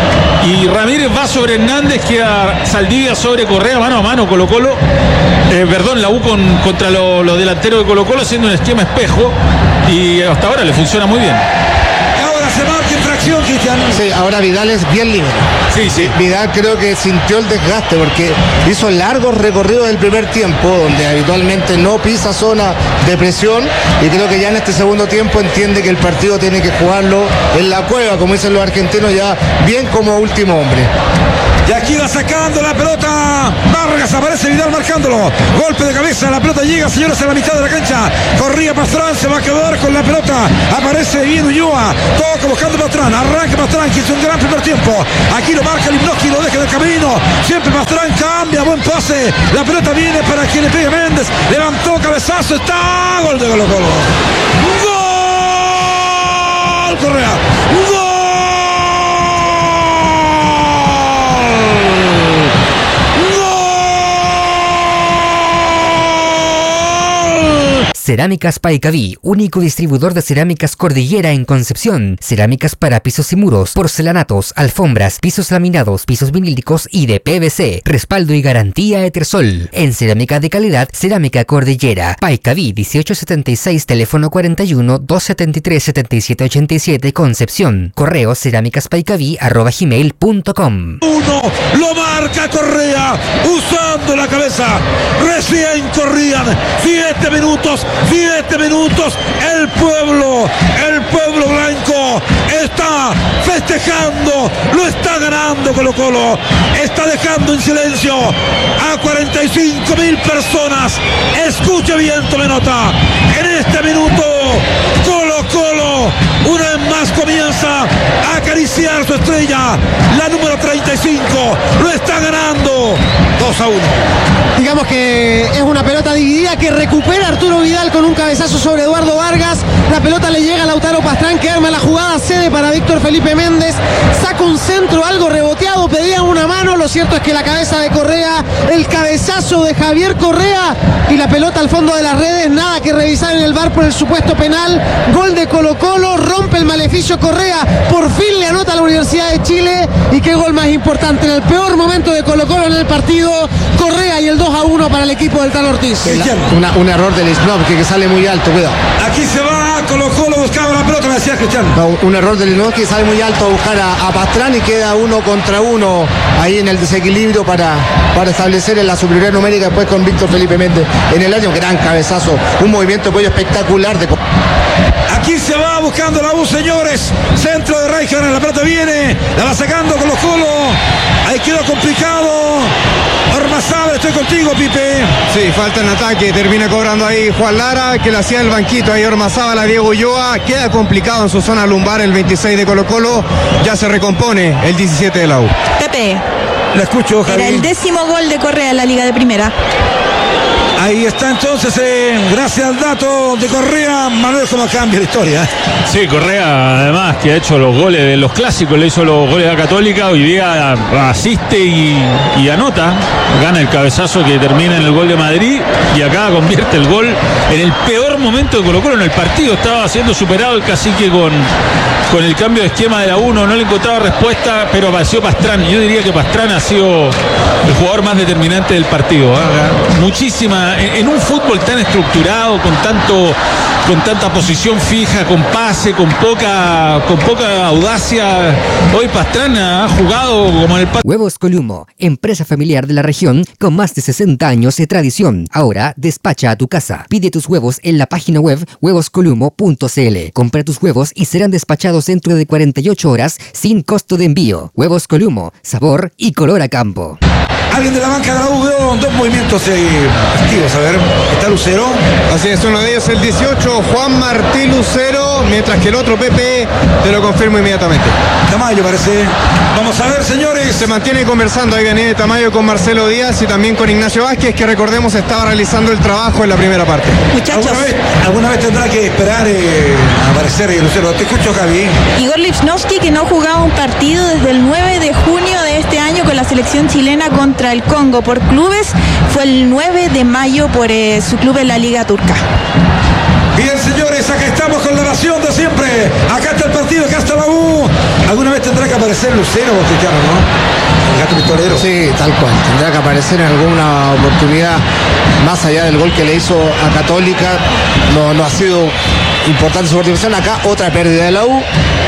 y Ramírez va sobre Hernández, queda Saldivia sobre Correa, mano a mano Colo Colo. Eh, perdón, la U con, contra los lo delanteros de Colo Colo haciendo un esquema espejo y hasta ahora le funciona muy bien. Se marca infracción, Cristian. Sí, ahora Vidal es bien libre. Sí, sí. Vidal creo que sintió el desgaste porque hizo largos recorridos del primer tiempo, donde habitualmente no pisa zona de presión, y creo que ya en este segundo tiempo entiende que el partido tiene que jugarlo en la cueva, como dicen los argentinos, ya bien como último hombre. Y aquí va sacando la pelota Vargas, aparece Vidal marcándolo. Golpe de cabeza, la pelota llega, señores, a la mitad de la cancha. Corría Pastrán, se va a quedar con la pelota. Aparece bien Ulloa, toca buscando Pastrán. Arranca Pastrán, que hizo un gran primer tiempo. Aquí lo marca Limnoski, lo deja del camino. Siempre Pastrán cambia, buen pase. La pelota viene para quien le pegue Méndez. Levantó cabezazo, está gol de Colo Colo. ¡Gol! Correa. ¡Gol! Cerámicas Paicaví, único distribuidor de cerámicas Cordillera en Concepción. Cerámicas para pisos y muros, porcelanatos, alfombras, pisos laminados, pisos vinílicos y de P V C. Respaldo y garantía Etersol. En cerámica de calidad, Cerámica Cordillera. Paicaví, dieciocho setenta y seis, teléfono cuarenta y uno, doscientos setenta y tres, setenta y siete ochenta y siete, Concepción. Correo cerámicaspaicaví arroba gmail punto com. Uno, lo marca Correa, usando la cabeza. Recién corrían siete minutos. Siete minutos, el pueblo, el pueblo blanco está festejando, lo está ganando Colo Colo, está dejando en silencio a cuarenta y cinco mil personas. Escuche bien, tome nota, en este minuto Colo Colo una vez más comienza a acariciar su estrella, la número treinta y cinco, lo está ganando dos a uno. Digamos que es una pelota dividida que recupera Arturo Vidal con un cabezazo sobre Eduardo Vargas. La pelota le llega a Lautaro Pastrán, que arma la jugada, cede para Víctor Felipe Méndez, saca un centro algo reboteado, pedía una mano, Lo cierto es que la cabeza de Correa, el cabezazo de Javier Correa y la pelota al fondo de las redes, nada que revisar en el V A R por el supuesto penal. Gol de Colo-Colo, rompe el maleficio Correa, por fin le anota a la Universidad de Chile. Y qué gol más importante, en el peor momento de Colo-Colo en el partido, Correa y el dos a uno para el equipo del Tano Ortiz. Una, un error del Snovski que sale muy alto, cuidado. Aquí se va, Colo-Colo buscaba la pelota, me decía Cristiano. No, un error del Snovski que sale muy alto a buscar a, a Pastrán y queda uno contra uno ahí en el desequilibrio para, para establecer en la superioridad numérica después con Víctor Felipe Méndez en el año. Gran cabezazo, un movimiento de apoyo espectacular de... Aquí se va buscando la U, señores. Centro de Rijkaard, la pelota viene, la va sacando Colo-Colo. Ahí quedó complicado. Ormazábal, estoy contigo, Pipe. Sí, falta en ataque, termina cobrando ahí Juan Lara, que le hacía el banquito ahí Ormazábal a Diego Ulloa. Queda complicado en su zona lumbar el veintiséis de Colo-Colo. Ya se recompone el diecisiete de la U. Pepe. La escucho, Javi. Era el décimo gol de Correa en la Liga de Primera. Ahí está entonces, eh, gracias al dato de Correa, Manuel, cómo cambia la historia. Sí, Correa además que ha hecho los goles de los clásicos, le hizo los goles a Católica, hoy día asiste y, y anota, gana el cabezazo que termina en el gol de Madrid y acá convierte el gol en el peor momento de Colo-Colo en el partido. Estaba siendo superado el Cacique con, con el cambio de esquema de la uno, no le encontraba respuesta, pero apareció Pastrán. Yo diría que Pastrán ha sido el jugador más determinante del partido, ¿eh? Muchísima en un fútbol tan estructurado, con tanto, con tanta posición fija, con pase, con poca, con poca audacia. Hoy Pastrana ha jugado como en el... Huevos Columo, empresa familiar de la región con más de sesenta años de tradición. Ahora despacha a tu casa. Pide tus huevos en la página web huevos columo punto c l. Compra tus huevos y serán despachados dentro de cuarenta y ocho horas sin costo de envío. Huevos Columo, sabor y color a campo. Alguien de la banca de la U, veo dos movimientos eh, activos, a ver, está Lucero. Así es, uno de ellos el dieciocho, Juan Martí Lucero, mientras que el otro Pepe, te lo confirmo inmediatamente. Tamayo parece, vamos a ver, señores. Se mantiene conversando ahí Gané de Tamayo con Marcelo Díaz y también con Ignacio Vázquez, que recordemos estaba realizando el trabajo en la primera parte. Muchachos. ¿Alguna vez, alguna vez tendrá que esperar eh, a aparecer eh, Lucero? Te escucho, Javi. Igor Lipsnovsky, que no jugaba un partido desde el nueve de junio de este año con la selección chilena contra el Congo por clubes, fue el nueve de mayo por eh, su club en la Liga Turca. Bien, señores, acá estamos con la oración de siempre. Acá está el partido, acá está la U. ¿Alguna vez tendrá que aparecer Lucero o Cristiano, no? El gato pistolero. Sí, tal cual. Tendrá que aparecer en alguna oportunidad más allá del gol que le hizo a Católica. No, no ha sido importante su participación. Acá otra pérdida de la U.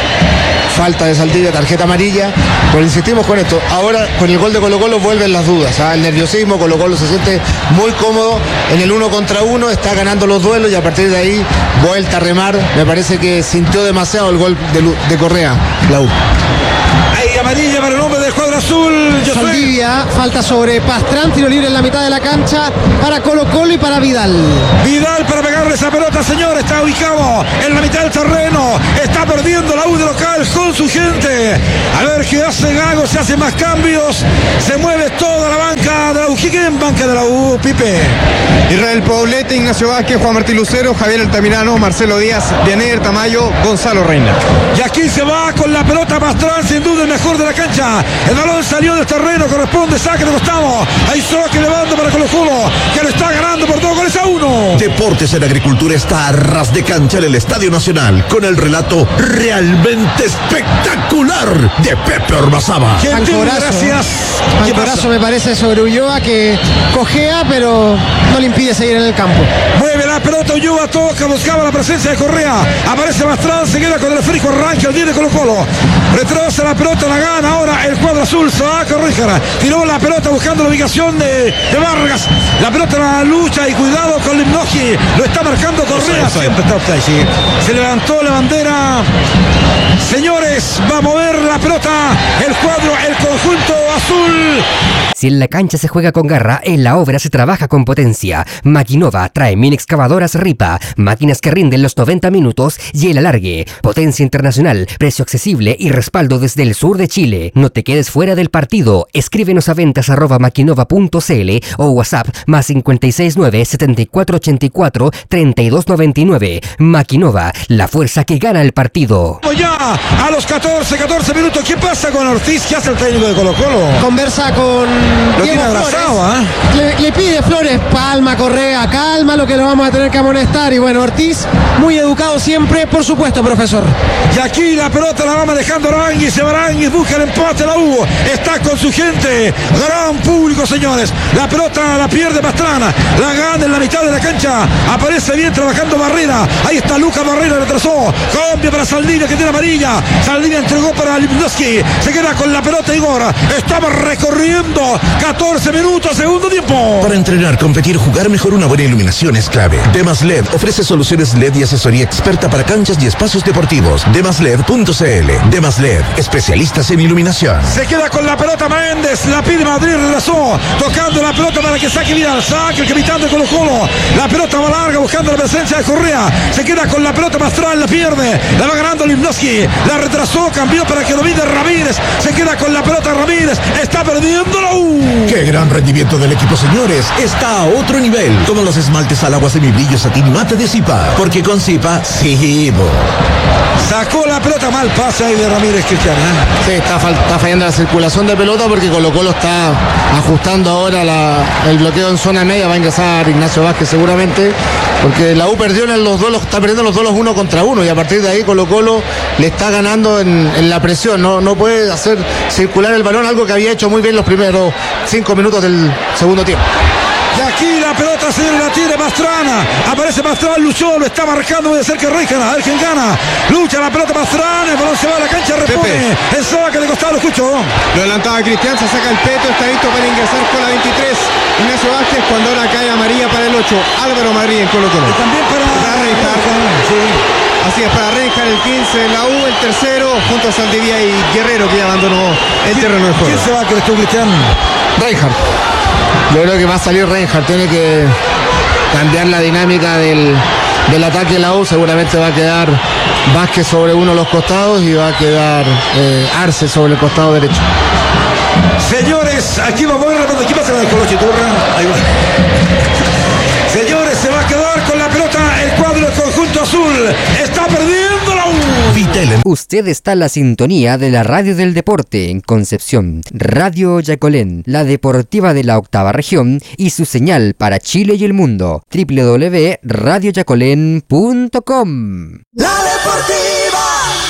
Falta de Saldivia, tarjeta amarilla, pero insistimos con esto. Ahora con el gol de Colo-Colo vuelven las dudas, ¿eh? El nerviosismo. Colo-Colo se siente muy cómodo en el uno contra uno, está ganando los duelos y a partir de ahí vuelta a remar. Me parece que sintió demasiado el gol de, de Correa, la U. Ahí amarilla para el hombre del cuadro azul. Yo Saldivia, soy... falta sobre Pastrán, tiro libre en la mitad de la cancha para Colo-Colo y para Vidal. Vidal para pegarle esa pelota, señor, está ubicado en la mitad del terreno, está perdiendo la U de local con su gente. A ver qué hace Gago, se hacen más cambios, se mueve toda la banca de la U. ¿Quién en banca de la U, Pipe? Israel Poblete, Ignacio Vázquez, Juan Martín Lucero, Javier Altamirano, Marcelo Díaz, Vianer Tamayo, Gonzalo Reina. Y aquí se va con la pelota Pastrán, sin duda el mejor de la cancha. El balón salió del terreno, corresponde saque de costado. Ahí Soa que levanta para Colo-Colo, que le está ganando por dos goles a uno. Deportes en Agricultura está a ras de cancha en el Estadio Nacional con el relato realmente espectacular de Pepe Ormazábal. Gracias. Pancorazo me parece sobre Ulloa, que cojea pero no le impide seguir en el campo. Mueve la pelota Ulloa, toca, buscaba la presencia de Correa. Aparece Pastrán, se queda con el frijo arranque al diez de Colo-Colo. Retrocede la pelota, la gana ahora el cuadro azul. Se va a Rijkaard, tiró la pelota buscando la ubicación de, de Vargas. La pelota en la lucha y cuidado con Lipsnovsky. Lo está marcando Correa. Siempre está offside, sí. Se levantó la bandera. Señores, va a mover la pelota el cuadro, el conjunto azul. Si en la cancha se juega con garra, en la obra se trabaja con potencia. Maquinova trae mini excavadoras Ripa, máquinas que rinden los noventa minutos y el alargue. Potencia internacional, precio accesible y respaldo desde el sur de Chile. No te quedes fuera del partido. Escríbenos a ventas arroba maquinova punto cl o WhatsApp más cinco seis nueve, siete cuatro ocho cuatro, tres dos nueve nueve. Maquinova, la fuerza que gana el partido. Ya a los catorce, catorce minutos, ¿qué pasa con Ortiz? ¿Qué hace el técnico de Colo Colo? Conversa con Lo Diego tiene abrazado, Flores. ¿eh? Le, le pide Flores, palma, Correa, calma, lo que lo vamos a tener que amonestar. Y bueno, Ortiz, muy educado siempre, por supuesto, profesor. Y aquí la pelota la va manejando Aranguis, se va Aranguis, busca el empate la U, está con su gente, gran público, señores. La pelota la pierde Pastrana, la gana en la mitad de la cancha, aparece bien trabajando Barrera, ahí está Lucas Barrera, retrasó, cambio para Saldivia que tiene amarilla, Saldivia entregó para Lipnowski, se queda con la pelota Igor, estamos recorriendo catorce minutos, segundo tiempo. Para entrenar, competir, jugar mejor, una buena iluminación es clave. Demas L E D ofrece soluciones L E D y asesoría experta para canchas y espacios deportivos. demas led punto cl. Demas L E D, especialistas en iluminación. Se queda con la pelota Méndez, la pide Madrid, regresó, tocando la pelota para que saque Vidal, saque el capitán de Colo Colo, la pelota va larga buscando la presencia de Correa, se queda con la pelota Mastral, la pierde, la va ganando Lipnowski, la retrasó, cambió para que domine Ramírez, se queda con la pelota Ramírez, está perdiendo la U. ¡Qué gran rendimiento del equipo, señores! Está a otro nivel, como los esmaltes al agua semibrillo satín mate de Zipa, porque con Zipa, sí, bo. Sacó la pelota, mal pase ahí de Ramírez, Cristian, ¿eh? Sí, está, fall- está fallando la circulación de pelota porque Colo Colo está ajustando ahora la, el bloqueo en zona media. Va a ingresar Ignacio Vázquez seguramente, porque la U perdió en los duelos, está perdiendo los duelos uno contra uno y a partir de ahí Colo Colo le está ganando en, en la presión. No, no puede hacer circular el balón, algo que había hecho muy bien los primeros cinco minutos del segundo tiempo. Y aquí la pelota se la tiene Pastrana. Aparece Pastrana, luchó, lo está marcando muy de cerca Reijana. A ver quién gana. Lucha la pelota Pastrana, el balón se va a la cancha, repone. El saque de costado, lo escucho. Lo adelantaba Cristian, se saca el peto, está listo para ingresar con la veintitrés. Ignacio Vázquez, cuando ahora cae amarilla para el ocho. Álvaro Madrid en Colo Colo. Y también para, para Reinhardt. Sí. Así es, para Reinhardt el quince, la U el tercero, junto a Saldivia y Guerrero que ya abandonó el terreno de juego. ¿Quién se va, crees tú, Cristian? Reinhardt. Yo creo que va a salir Reinhardt, tiene que cambiar la dinámica del, del ataque de la U. Seguramente va a quedar Vázquez sobre uno de los costados y va a quedar eh, Arce sobre el costado derecho. Señores, aquí vamos a ver la pelota. ¿Qué pasa con el Colo Chiturra? Ahí va. Señores, se va a quedar con la pelota el cuadro del conjunto azul. Está perdiendo la U. Usted está en la sintonía de la radio del deporte en Concepción, Radio Yacolén, la deportiva de la octava región y su señal para Chile y el mundo, doble u doble u doble u punto radio yacolén punto com. La Deportiva.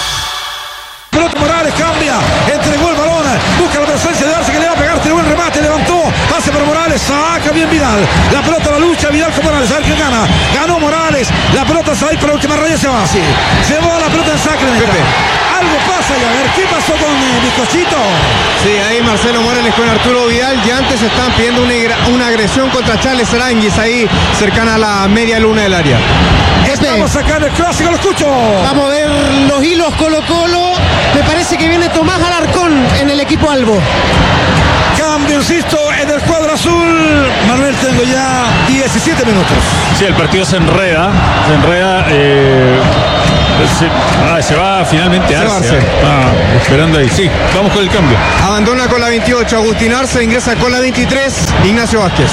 Pelota Morales cambia, entregó el balón, busca la presencia de Arce que le va a pegar, tiene buen remate, levantó, pase para Morales, saca bien Vidal, la pelota la lucha, Vidal con Morales, a ver quién gana, ganó Morales, la pelota se va a ir para la última raya, se va así, se va la pelota en Sacramento, algo pasa y a ver, ¿qué pasó con eh, Bizcochito? Sí, ahí Marcelo Morales con Arturo Vidal, ya antes estaban pidiendo una, una agresión contra Charles Aranguis ahí cercana a la media luna del área. Estamos acá en el clásico, lo escucho. Vamos a ver los hilos Colo Colo. Me parece que viene Tomás Alarcón en el equipo Albo. Cambio, insisto, en el cuadro azul. Manuel, tengo ya diecisiete minutos. Sí, el partido se enreda, se enreda. Eh, se, ah, se va finalmente Se va Arce. Arce. Ah, esperando ahí. Sí, vamos con el cambio. Abandona con la veintiocho, Agustín Arce, ingresa con la veintitrés, Ignacio Vázquez.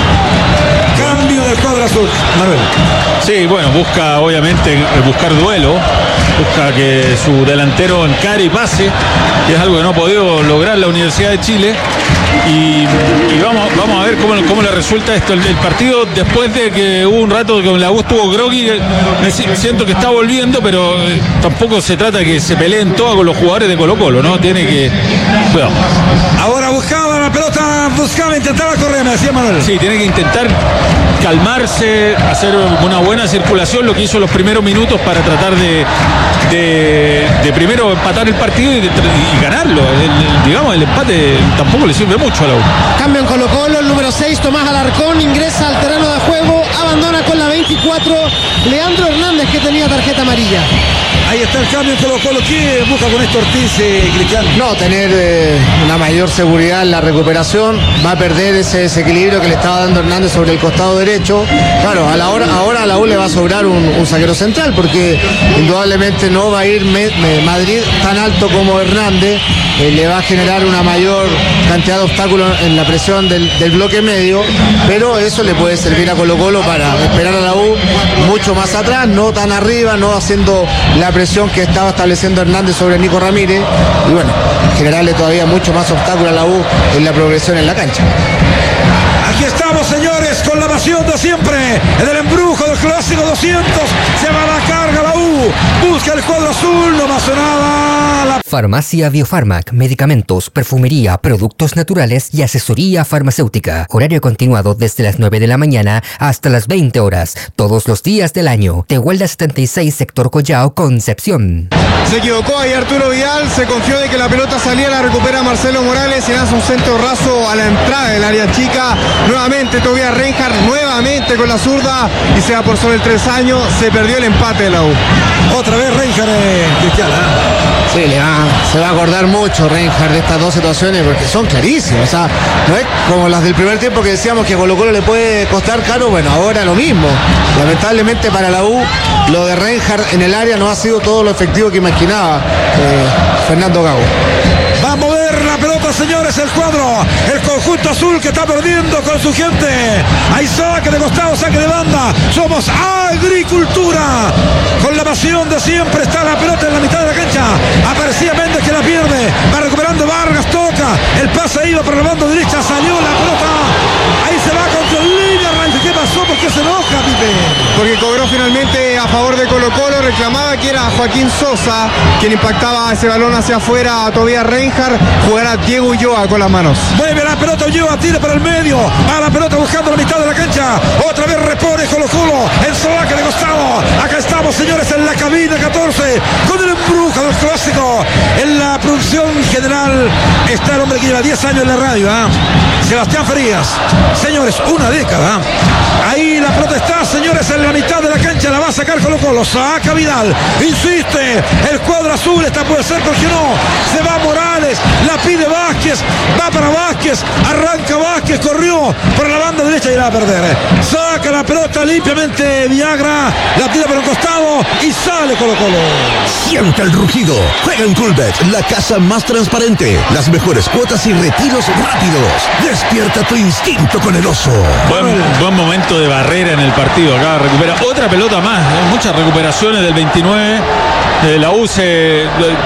Cambio del cuadro azul, Manuel. Sí, bueno, busca obviamente eh, buscar duelo, busca que su delantero encare y pase, que es algo que no ha podido lograr la Universidad de Chile. Y, y vamos, vamos a ver cómo, cómo le resulta esto. El, el partido, después de que hubo un rato que la U estuvo groggy, eh, siento que está volviendo, pero eh, tampoco se trata de que se peleen todos con los jugadores de Colo Colo, ¿no? Tiene que... Bueno. Ahora buscaba la pelota, buscaba intentar correr, me decía Manuel. Sí, tiene que intentar calmarse, hacer una buena circulación, lo que hizo los primeros minutos para tratar de, de, de primero empatar el partido y, de, y ganarlo. El, el, digamos, el empate tampoco le sirve mucho a la U. Cambio en Colo Colo, el número seis, Tomás Alarcón, ingresa al terreno de juego, abandona con la veintitrés. cuatro, Leandro Hernández, que tenía tarjeta amarilla. Ahí está el cambio en Colo Colo. ¿Qué busca con esto Ortiz, eh, Cristian? No, tener eh, una mayor seguridad en la recuperación. Va a perder ese desequilibrio que le estaba dando Hernández sobre el costado derecho. Claro, a la hora, ahora a la U le va a sobrar un, un zaguero central, porque indudablemente no va a ir me, me, Madrid tan alto como Hernández. Eh, le va a generar una mayor cantidad de obstáculos en la presión del, del bloque medio, pero eso le puede servir a Colo Colo para esperar a la U mucho más atrás, no tan arriba, no haciendo la presión que estaba estableciendo Hernández sobre Nico Ramírez, y bueno, generarle todavía mucho más obstáculo a la U en la progresión en la cancha. Aquí estamos, señores, con la pasión de siempre, en el embrujo del clásico doscientos, se va a la carga la U, busca el cuadro azul, no pasa nada. La... Farmacia Biofarmac, medicamentos, perfumería, productos naturales y asesoría farmacéutica. Horario continuado desde las nueve de la mañana hasta las veinte horas, todos los días del año. Tehuelda setenta y seis, sector Collao, Concepción. Se equivocó ahí Arturo Vidal, se confió de que la pelota salía, la recupera Marcelo Morales y lanza un centro raso a la entrada del área chica. Nuevamente Tobias Reinhardt, nuevamente con la zurda y se va por sobre el tres años, se perdió el empate de la U. Otra vez Reinhardt, eh, Cristian. ¿eh? Sí, le va, se va a acordar mucho Reinhardt de estas dos situaciones porque son clarísimas. O sea, no es como las del primer tiempo que decíamos que a Colo Colo le puede costar caro, bueno, ahora lo mismo. Lamentablemente para la U, lo de Reinhardt en el área no ha sido todo lo efectivo que imaginaba eh, Fernando Gago. Va a mover la pelota, señores, el cuadro, el conjunto azul que está perdiendo con su gente. Hay saque de costado, saque de banda. Somos Agricultura. Con la pasión de siempre está la pelota en la mitad de la cancha. Aparecía Méndez que la pierde. Va recuperando Vargas, toca. El pase iba por la banda derecha, salió la pelota. Ahí se va contra el línea. ¿Qué pasó? ¿Por qué se enoja, Pipe? Porque cobró finalmente a favor de Colo Colo, reclamaba que era Joaquín Sosa quien impactaba ese balón hacia afuera a Tobias Reinhardt, jugará Diego Ulloa con las manos. Mueve la pelota Ulloa, tira para el medio, va la pelota buscando la mitad de la cancha, otra vez repone Colo Colo, el Sobaque de costado, acá estamos, señores, en la cabina catorce, con el embrujo del clásico, en la producción general está el hombre que lleva diez años en la radio, ¿eh? Sebastián Farías, señores, una década, ahí la pelota está, señores, en la mitad de la cancha, la va a sacar Colo Colo, saca Vidal, insiste, el cuadro azul, esta puede ser, porque no, se va Morales, la pide Vázquez, va para Vázquez, arranca Vázquez, corrió por la banda derecha y la va a perder, saca la pelota limpiamente Villagra, la tira por un costado y sale Colo Colo. Siente el rugido, juega en Coolbet, la casa más transparente, las mejores cuotas y retiros rápidos, despierta tu instinto con el oso. Buen, buen momento de Barrera en el partido, acá recupera otra pelota más, ¿eh? Muchas recuperaciones del veintinueve, eh, la U se...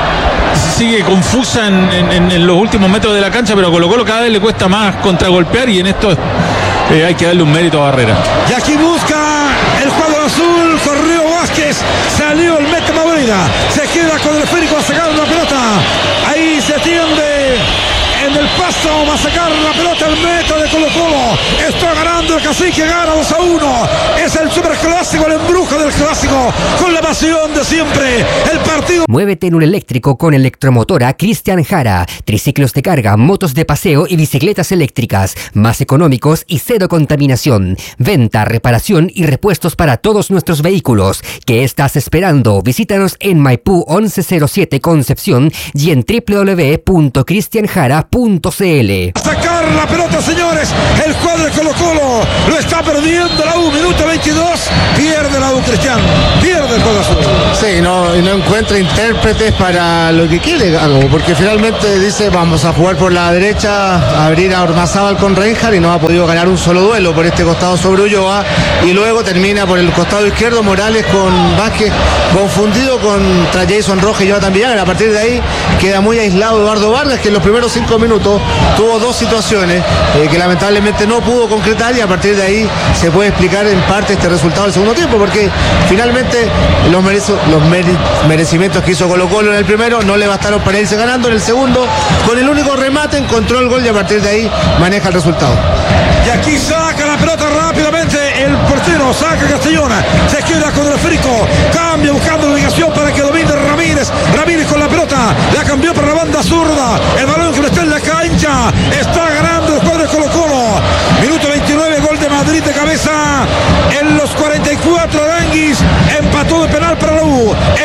sigue confusa en, en, en los últimos metros de la cancha, pero a Colo Colo cada vez le cuesta más contragolpear y en esto eh, hay que darle un mérito a Barrera. Y aquí busca el cuadro azul, corrió Vázquez, salió el meta Maurida, se queda con el esférico a sacar la pelota, ahí se tiende en el paso, va a sacar la pelota el meta de Colo Colo, está ganando el Cacique, gana dos a uno, es el superclásico, el embrujo del clásico, con la pasión de siempre, el partido. Muévete en un eléctrico con Electromotora Cristian Jara, triciclos de carga, motos de paseo y bicicletas eléctricas, más económicos y cero contaminación, venta, reparación y repuestos para todos nuestros vehículos. ¿Qué estás esperando? Visítanos en Maipú once cero siete Concepción y en w w w punto cristian jara punto c l. A sacar la pelota, señores, el cuadro de Colo Colo lo está perdiendo la U, minuto veintidós, pierde la U, Cristian, pierde el cuadro azul. Sí, no, y no encuentra intérpretes para lo que quiere Gago, porque finalmente dice vamos a jugar por la derecha, a abrir a Ormazábal con Reinhardt y no ha podido ganar un solo duelo por este costado sobre Ulloa, y luego termina por el costado izquierdo Morales con Vázquez, confundido contra Jason Rojas y Jonathan Villagra. A partir de ahí queda muy aislado Eduardo Vargas, que en los primeros cinco minutos tuvo dos situaciones eh, que lamentablemente no pudo concretar, y a partir de ahí se puede explicar en parte este resultado del segundo tiempo, porque finalmente los, merezo, los mere, merecimientos que hizo Colo Colo en el primero no le bastaron para irse ganando. En el segundo, con el único remate, encontró el gol y a partir de ahí maneja el resultado. Y aquí saca la pelota rápidamente el portero, saca Castellona, se queda con el esférico, cambia buscando la ubicación para que domine Ramírez, Ramírez con la pelota, la cambió para la banda zurda, el balón que no está en la cancha, está ganando el cuadro de Colo Colo, minuto veintinueve, gol de Madrid de cabeza, en los cuarenta y cuatro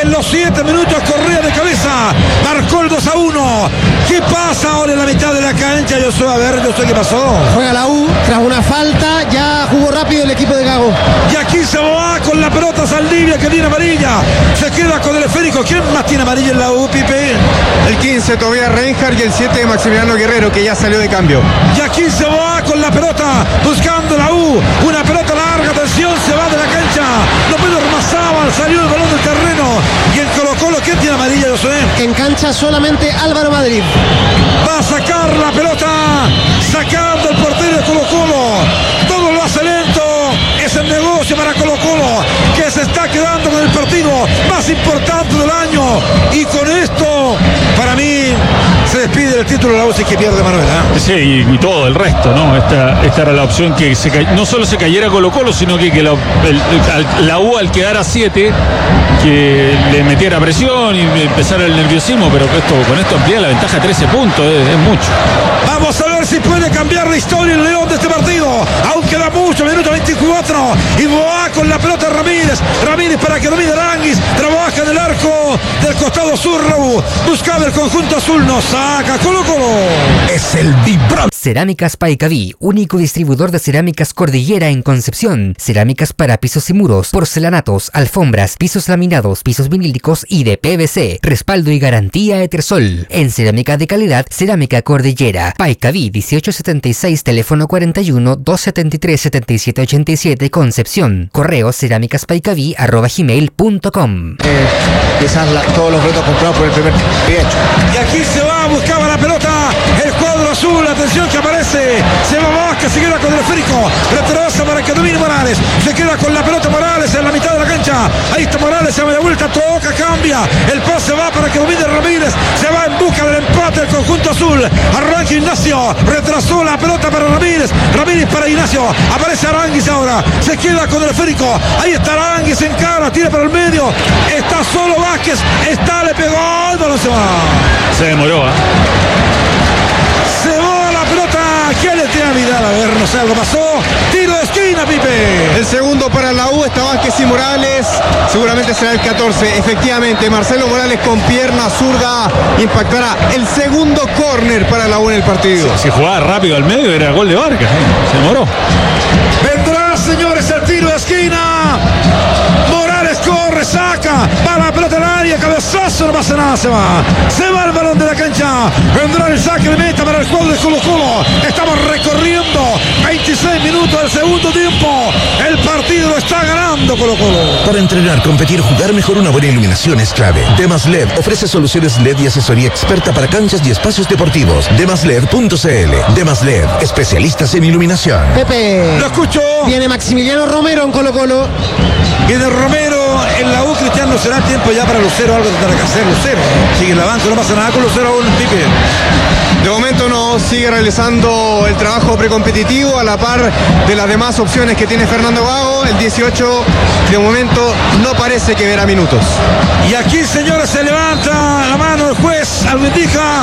En los siete minutos Correa de cabeza marcó el dos a uno. ¿Qué pasa ahora en la mitad de la cancha? Yo soy, a ver, yo sé qué pasó. Juega la U tras una falta, ya jugó rápido el equipo de Gago. Y aquí se va con la pelota Saldivia, que tiene amarilla. Se queda con el esférico. ¿Quién más tiene amarilla en la U, Pipe? El quince Tobias Reinhardt y el siete Maximiliano Guerrero, que ya salió de cambio. Y aquí se va con la pelota buscando la U. Una pelota larga, atención, se va de la cancha. No puede Ormazábal, salió el balón del terreno. Y en Colo Colo, ¿quién tiene amarilla, yo sé? En cancha solamente Álvaro Madrid. Va a sacar la pelota, sacando el portero de Colo Colo. Todo lo hace lento. Es el negocio para Colo Colo, que se está quedando con el partido más importante del año. Y con esto, para mí, se despide del título de la U si es que pierde Manuel, ¿eh? Sí, y, y todo el resto, ¿no? Esta, esta era la opción, que se, no solo se cayera Colo Colo, sino que, que la, el, el, la U al quedar a siete, que le metiera presión y empezara el nerviosismo, pero esto, con esto amplía la ventaja a trece puntos, es, es mucho. Vamos a ver si puede cambiar la historia el León de este partido. Aún queda mucho, minuto veinticuatro. Y va con la pelota Ramírez. Ramírez para que domine Aranguis. Trabaja en el arco del costado sur, Raúl. Buscaba el conjunto azul. No saca Colo Colo. Es el vibrante. Cerámicas Paicaví, único distribuidor de cerámicas Cordillera en Concepción. Cerámicas para pisos y muros, porcelanatos, alfombras, pisos laminados, pisos vinílicos y de P V C. Respaldo y garantía Etersol. En cerámica de calidad, Cerámica Cordillera. Paicaví dieciocho setenta y seis, teléfono cuarenta y uno, doscientos setenta y tres, setenta y siete ochenta y siete, Concepción. Correo cerámicaspaicaví arroba gmail punto com. Eh, quizás la, todos los retos comprados por el primer hecho. Y aquí se va, buscaba la pelota. El cuadro azul, atención que aparece. Se va Vázquez, se queda con el esférico. Retrasa para que domine Morales. Se queda con la pelota Morales en la mitad de la cancha. Ahí está Morales, se va de vuelta, toca, cambia. El pase va para que domine Ramírez. Se va en busca del empate el conjunto azul. Arranca Ignacio. Retrasó la pelota para Ramírez. Ramírez para Ignacio. Aparece Aranguis ahora. Se queda con el esférico. Ahí está Aranguis en cara. Tira para el medio. Está solo Vázquez. Está, le pegó. El balón se va. Se demoró, ¿eh? Se va la pelota. ¿Quién le tiene a Vidal? A ver, no sé, algo pasó. Tiro de esquina, Pipe. El segundo para la U está Vázquez y Morales. Seguramente será el catorce. Efectivamente, Marcelo Morales con pierna zurda impactará el segundo córner para la U en el partido. Si, si jugaba rápido al medio era gol de Vargas, ¿eh? Se demoró. Vendrá, señores, el tiro de esquina. Morales corre, saca, va la pelota al área, cabezazo, no pasa nada, se va. Se va el balón de la cancha. Vendrá el saque de meta para el juego de Colo Colo. Estamos recorriendo veintiséis minutos del segundo tiempo. El partido lo está ganando Colo Colo. Para entrenar, competir, jugar mejor, una buena iluminación es clave. Demas L E D ofrece soluciones L E D y asesoría experta para canchas y espacios deportivos. demas led punto c l. Demas L E D, especialistas en iluminación. Pepe. Lo escucho. Viene Maximiliano Romero en Colo Colo. Viene Romero en la U. Cristiano, será tiempo ya para Lucero, algo tendrá que hacer Lucero. Sigue en la banca, no pasa nada con Lucero aún, Pipe. De momento no, sigue realizando el trabajo precompetitivo a la par de las demás opciones que tiene Fernando Gago. El dieciocho de momento no parece que verá minutos. Y aquí, señores, se levanta la mano el juez, algo indica.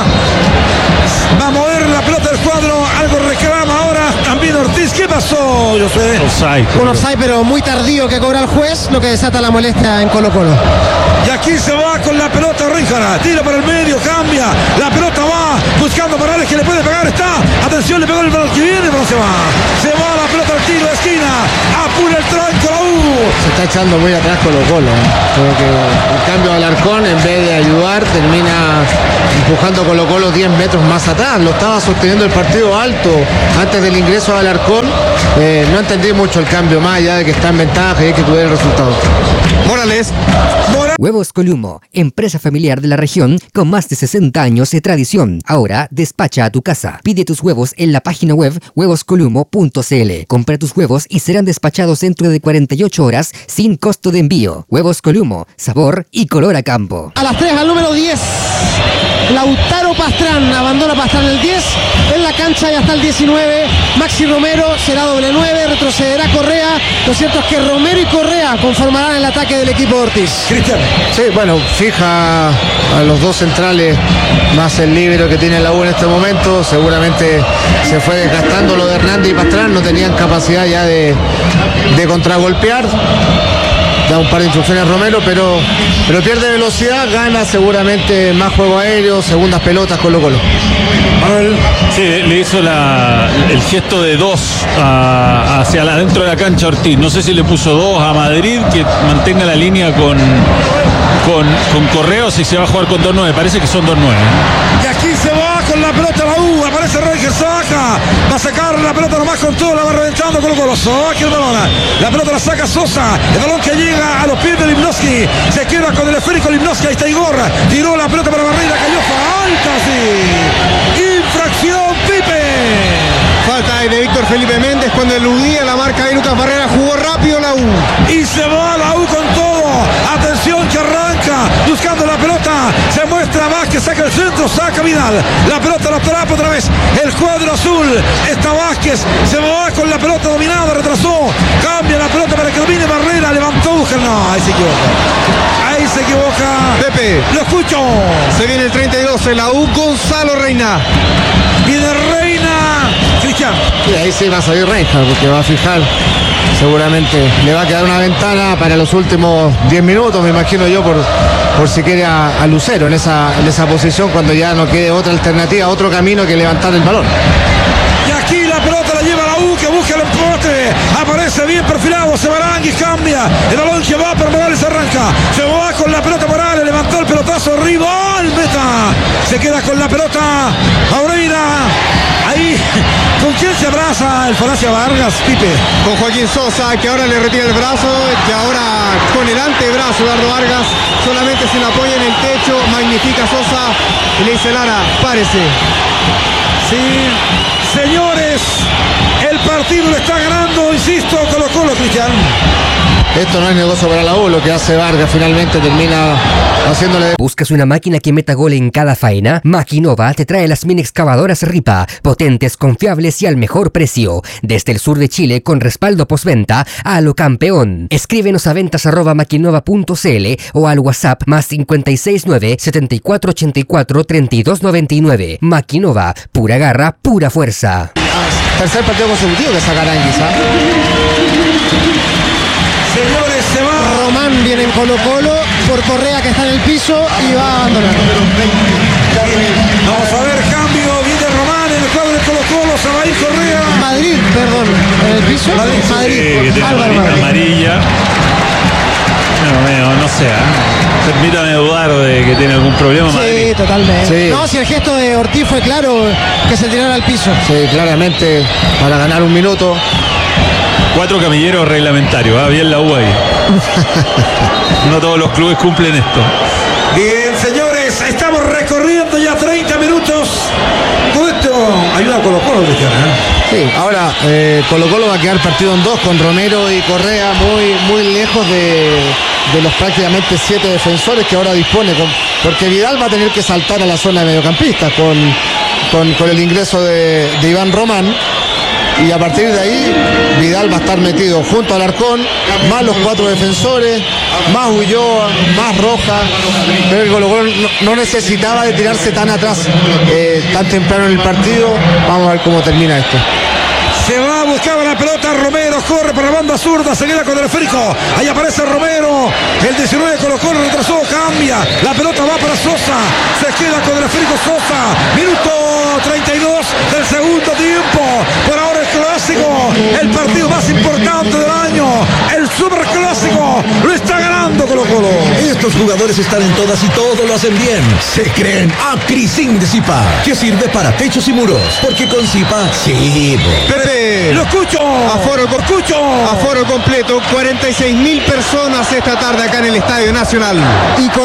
Va a mover la pelota del cuadro, algo reclama ahora también Ortiz. ¿Qué pasó, José? Offside. Un offside, pero muy tardío que cobra el juez, lo que desata la molestia en Colo Colo. Y aquí se va con la pelota Reinhardt, tira para el medio, cambia, la pelota va buscando Morales que le puede pegar, está, atención, le pegó el balón que viene, pero se va, se va la pelota al tiro de esquina, apura el tranco la U. Se está echando muy atrás Colo Colo, ¿eh? Creo que el cambio de Alarcón, en vez de ayudar, termina empujando Colo Colo diez metros más atrás. Lo estaba sosteniendo el partido alto antes del ingreso de Alarcón. Eh, no entendí mucho el cambio, más allá de que está en ventaja y hay que tuviera el resultado. Morales. Morales. Huevos Columo, empresa familiar de la región con más de sesenta años de tradición. Ahora despacha a tu casa. Pide tus huevos en la página web huevos columo punto c l. Compra tus huevos y serán despachados dentro de cuarenta y ocho horas sin costo de envío. Huevos Columo, sabor y color a campo. A las tres al número diez. Lautaro Pastrán, abandona Pastrán el diez, en la cancha ya está el diecinueve, Maxi Romero será doble nueve, retrocederá Correa. Lo cierto es que Romero y Correa conformarán el ataque del equipo de Ortiz. Cristian. Sí, bueno, fija a los dos centrales más el líbero que tiene la U en este momento. Seguramente se fue desgastando lo de Hernández y Pastrán, no tenían capacidad ya de, de contragolpear. da un par de instrucciones a Romero, pero, pero pierde velocidad, gana seguramente más juego aéreo, segundas pelotas Colo Colo. Manuel. Sí, le hizo la, el gesto de dos a, hacia la, dentro de la cancha Ortiz. No sé si le puso dos a Madrid, que mantenga la línea con, con, con Correa, o si se va a jugar con dos nueve. Parece que son dos nueve. Y aquí se va con la pelota la U, aparece Roger, saca, va a sacar la pelota nomás con todo, la va reventando Colo Colo, saca el balón, la pelota la saca Sosa, el balón que llega a los pies de Limnowski, se queda con el esférico Limnowski, ahí está Igor, tiró la pelota para Barreira, cayó falta, sí, infracción Pipe. Falta de Víctor Felipe Méndez cuando eludía la marca de Lucas Barrera, jugó rápido la U. Y se va la U con todo. Atención que arranca buscando la pelota. Se muestra Vázquez, saca el centro, saca Vidal. La pelota la atrapa otra vez. El cuadro azul. Está Vázquez. Se va con la pelota dominada, retrasó. Cambia la pelota para que domine Barrera. Levantó Búger. No, ahí se equivoca. Ahí se equivoca. Pepe. Lo escucho. Se viene el treinta y dos en la U. Gonzalo Reina. Viene Reina. Cristian. Y ahí sí va a salir Reina porque va a fijar. Seguramente le va a quedar una ventana para los últimos diez minutos, me imagino yo, por, por si quiere a, a Lucero en esa, en esa posición, cuando ya no quede otra alternativa, otro camino que levantar el balón. Y aquí la pelota la lleva la U, que busca el empate. Aparece bien perfilado, se va Aranguis, cambia. El balón que va, pero Morales arranca. Se va con la pelota Morales, levantó el pelotazo, rival, meta. Se queda con la pelota Aureira. Ahí, ¿con quién se abraza el Falacia Vargas, Pipe? Con Joaquín Sosa, que ahora le retira el brazo, que ahora con el antebrazo Eduardo Vargas, solamente se le apoya en el techo, magnifica Sosa y le dice Lara, párese. Sí, señores, el partido lo está ganando, insisto, Colo Colo, Cristian. Esto no es negocio para la U, lo que hace Vargas finalmente termina haciéndole... ¿Buscas una máquina que meta gol en cada faena? Maquinova te trae las mini excavadoras Ripa, potentes, confiables y al mejor precio. Desde el sur de Chile con respaldo postventa a lo campeón. Escríbenos a ventas arroba maquinova punto cl o al WhatsApp más cinco seis nueve, setenta y cuatro ochenta y cuatro, treinta y dos noventa y nueve. Maquinova, pura garra, pura fuerza. Tercer partido consecutivo que saca Aranguis, ¿eh? Señores, se va. Román viene en Colo Colo por Correa, que está en el piso y va a abandonar. Vamos a ver, cambio, viene Román en el cuadro de Colo Colo, se va a ir Correa. Madrid, perdón, en el piso. Madrid, Madrid, Sí, que tiene Álvaro amarilla. Madrid. amarilla. No, no, no sé, ¿eh? Permítame dudar de que tiene algún problema. Sí, Madrid. totalmente. Sí. No, si el gesto de Ortiz fue claro, que se tirara al piso. Sí, claramente para ganar un minuto. Cuatro camilleros reglamentarios, va bien la U ahí. No todos los clubes cumplen esto. Bien, señores, estamos recorriendo ya treinta minutos. Todo esto ayuda a Colo Colo, Cristian, ¿eh? Sí, ahora eh, Colo Colo va a quedar partido en dos con Romero y Correa muy, muy lejos de, de los prácticamente siete defensores que ahora dispone, con, porque Vidal va a tener que saltar a la zona de mediocampistas con, con, con el ingreso de, de Iván Román. Y a partir de ahí, Vidal va a estar metido junto al Arcón, más los cuatro defensores, más Ulloa, más Roja. Pero el Colo Colo no, no necesitaba de tirarse tan atrás, eh, tan temprano en el partido. Vamos a ver cómo termina esto. Se va a buscar la pelota Romero, corre para la banda zurda, se queda con el esférico. Ahí aparece Romero, el diecinueve Colo Colo retrasó, cambia. La pelota va para Sosa, se queda con el esférico Sosa. Minuto treinta y dos del segundo tiempo. Por ahora el clásico, el partido más importante del año, el superclásico, lo está ganando Colo Colo. Estos jugadores están en todas y todos lo hacen bien. Se creen Acrisin de Zipa, que sirve para techos y muros. Porque con Zipa, sí. Pepe. Lo escucho. Aforo, Lo escucho. Aforo completo, cuarenta y seis mil personas esta tarde acá en el Estadio Nacional. Y con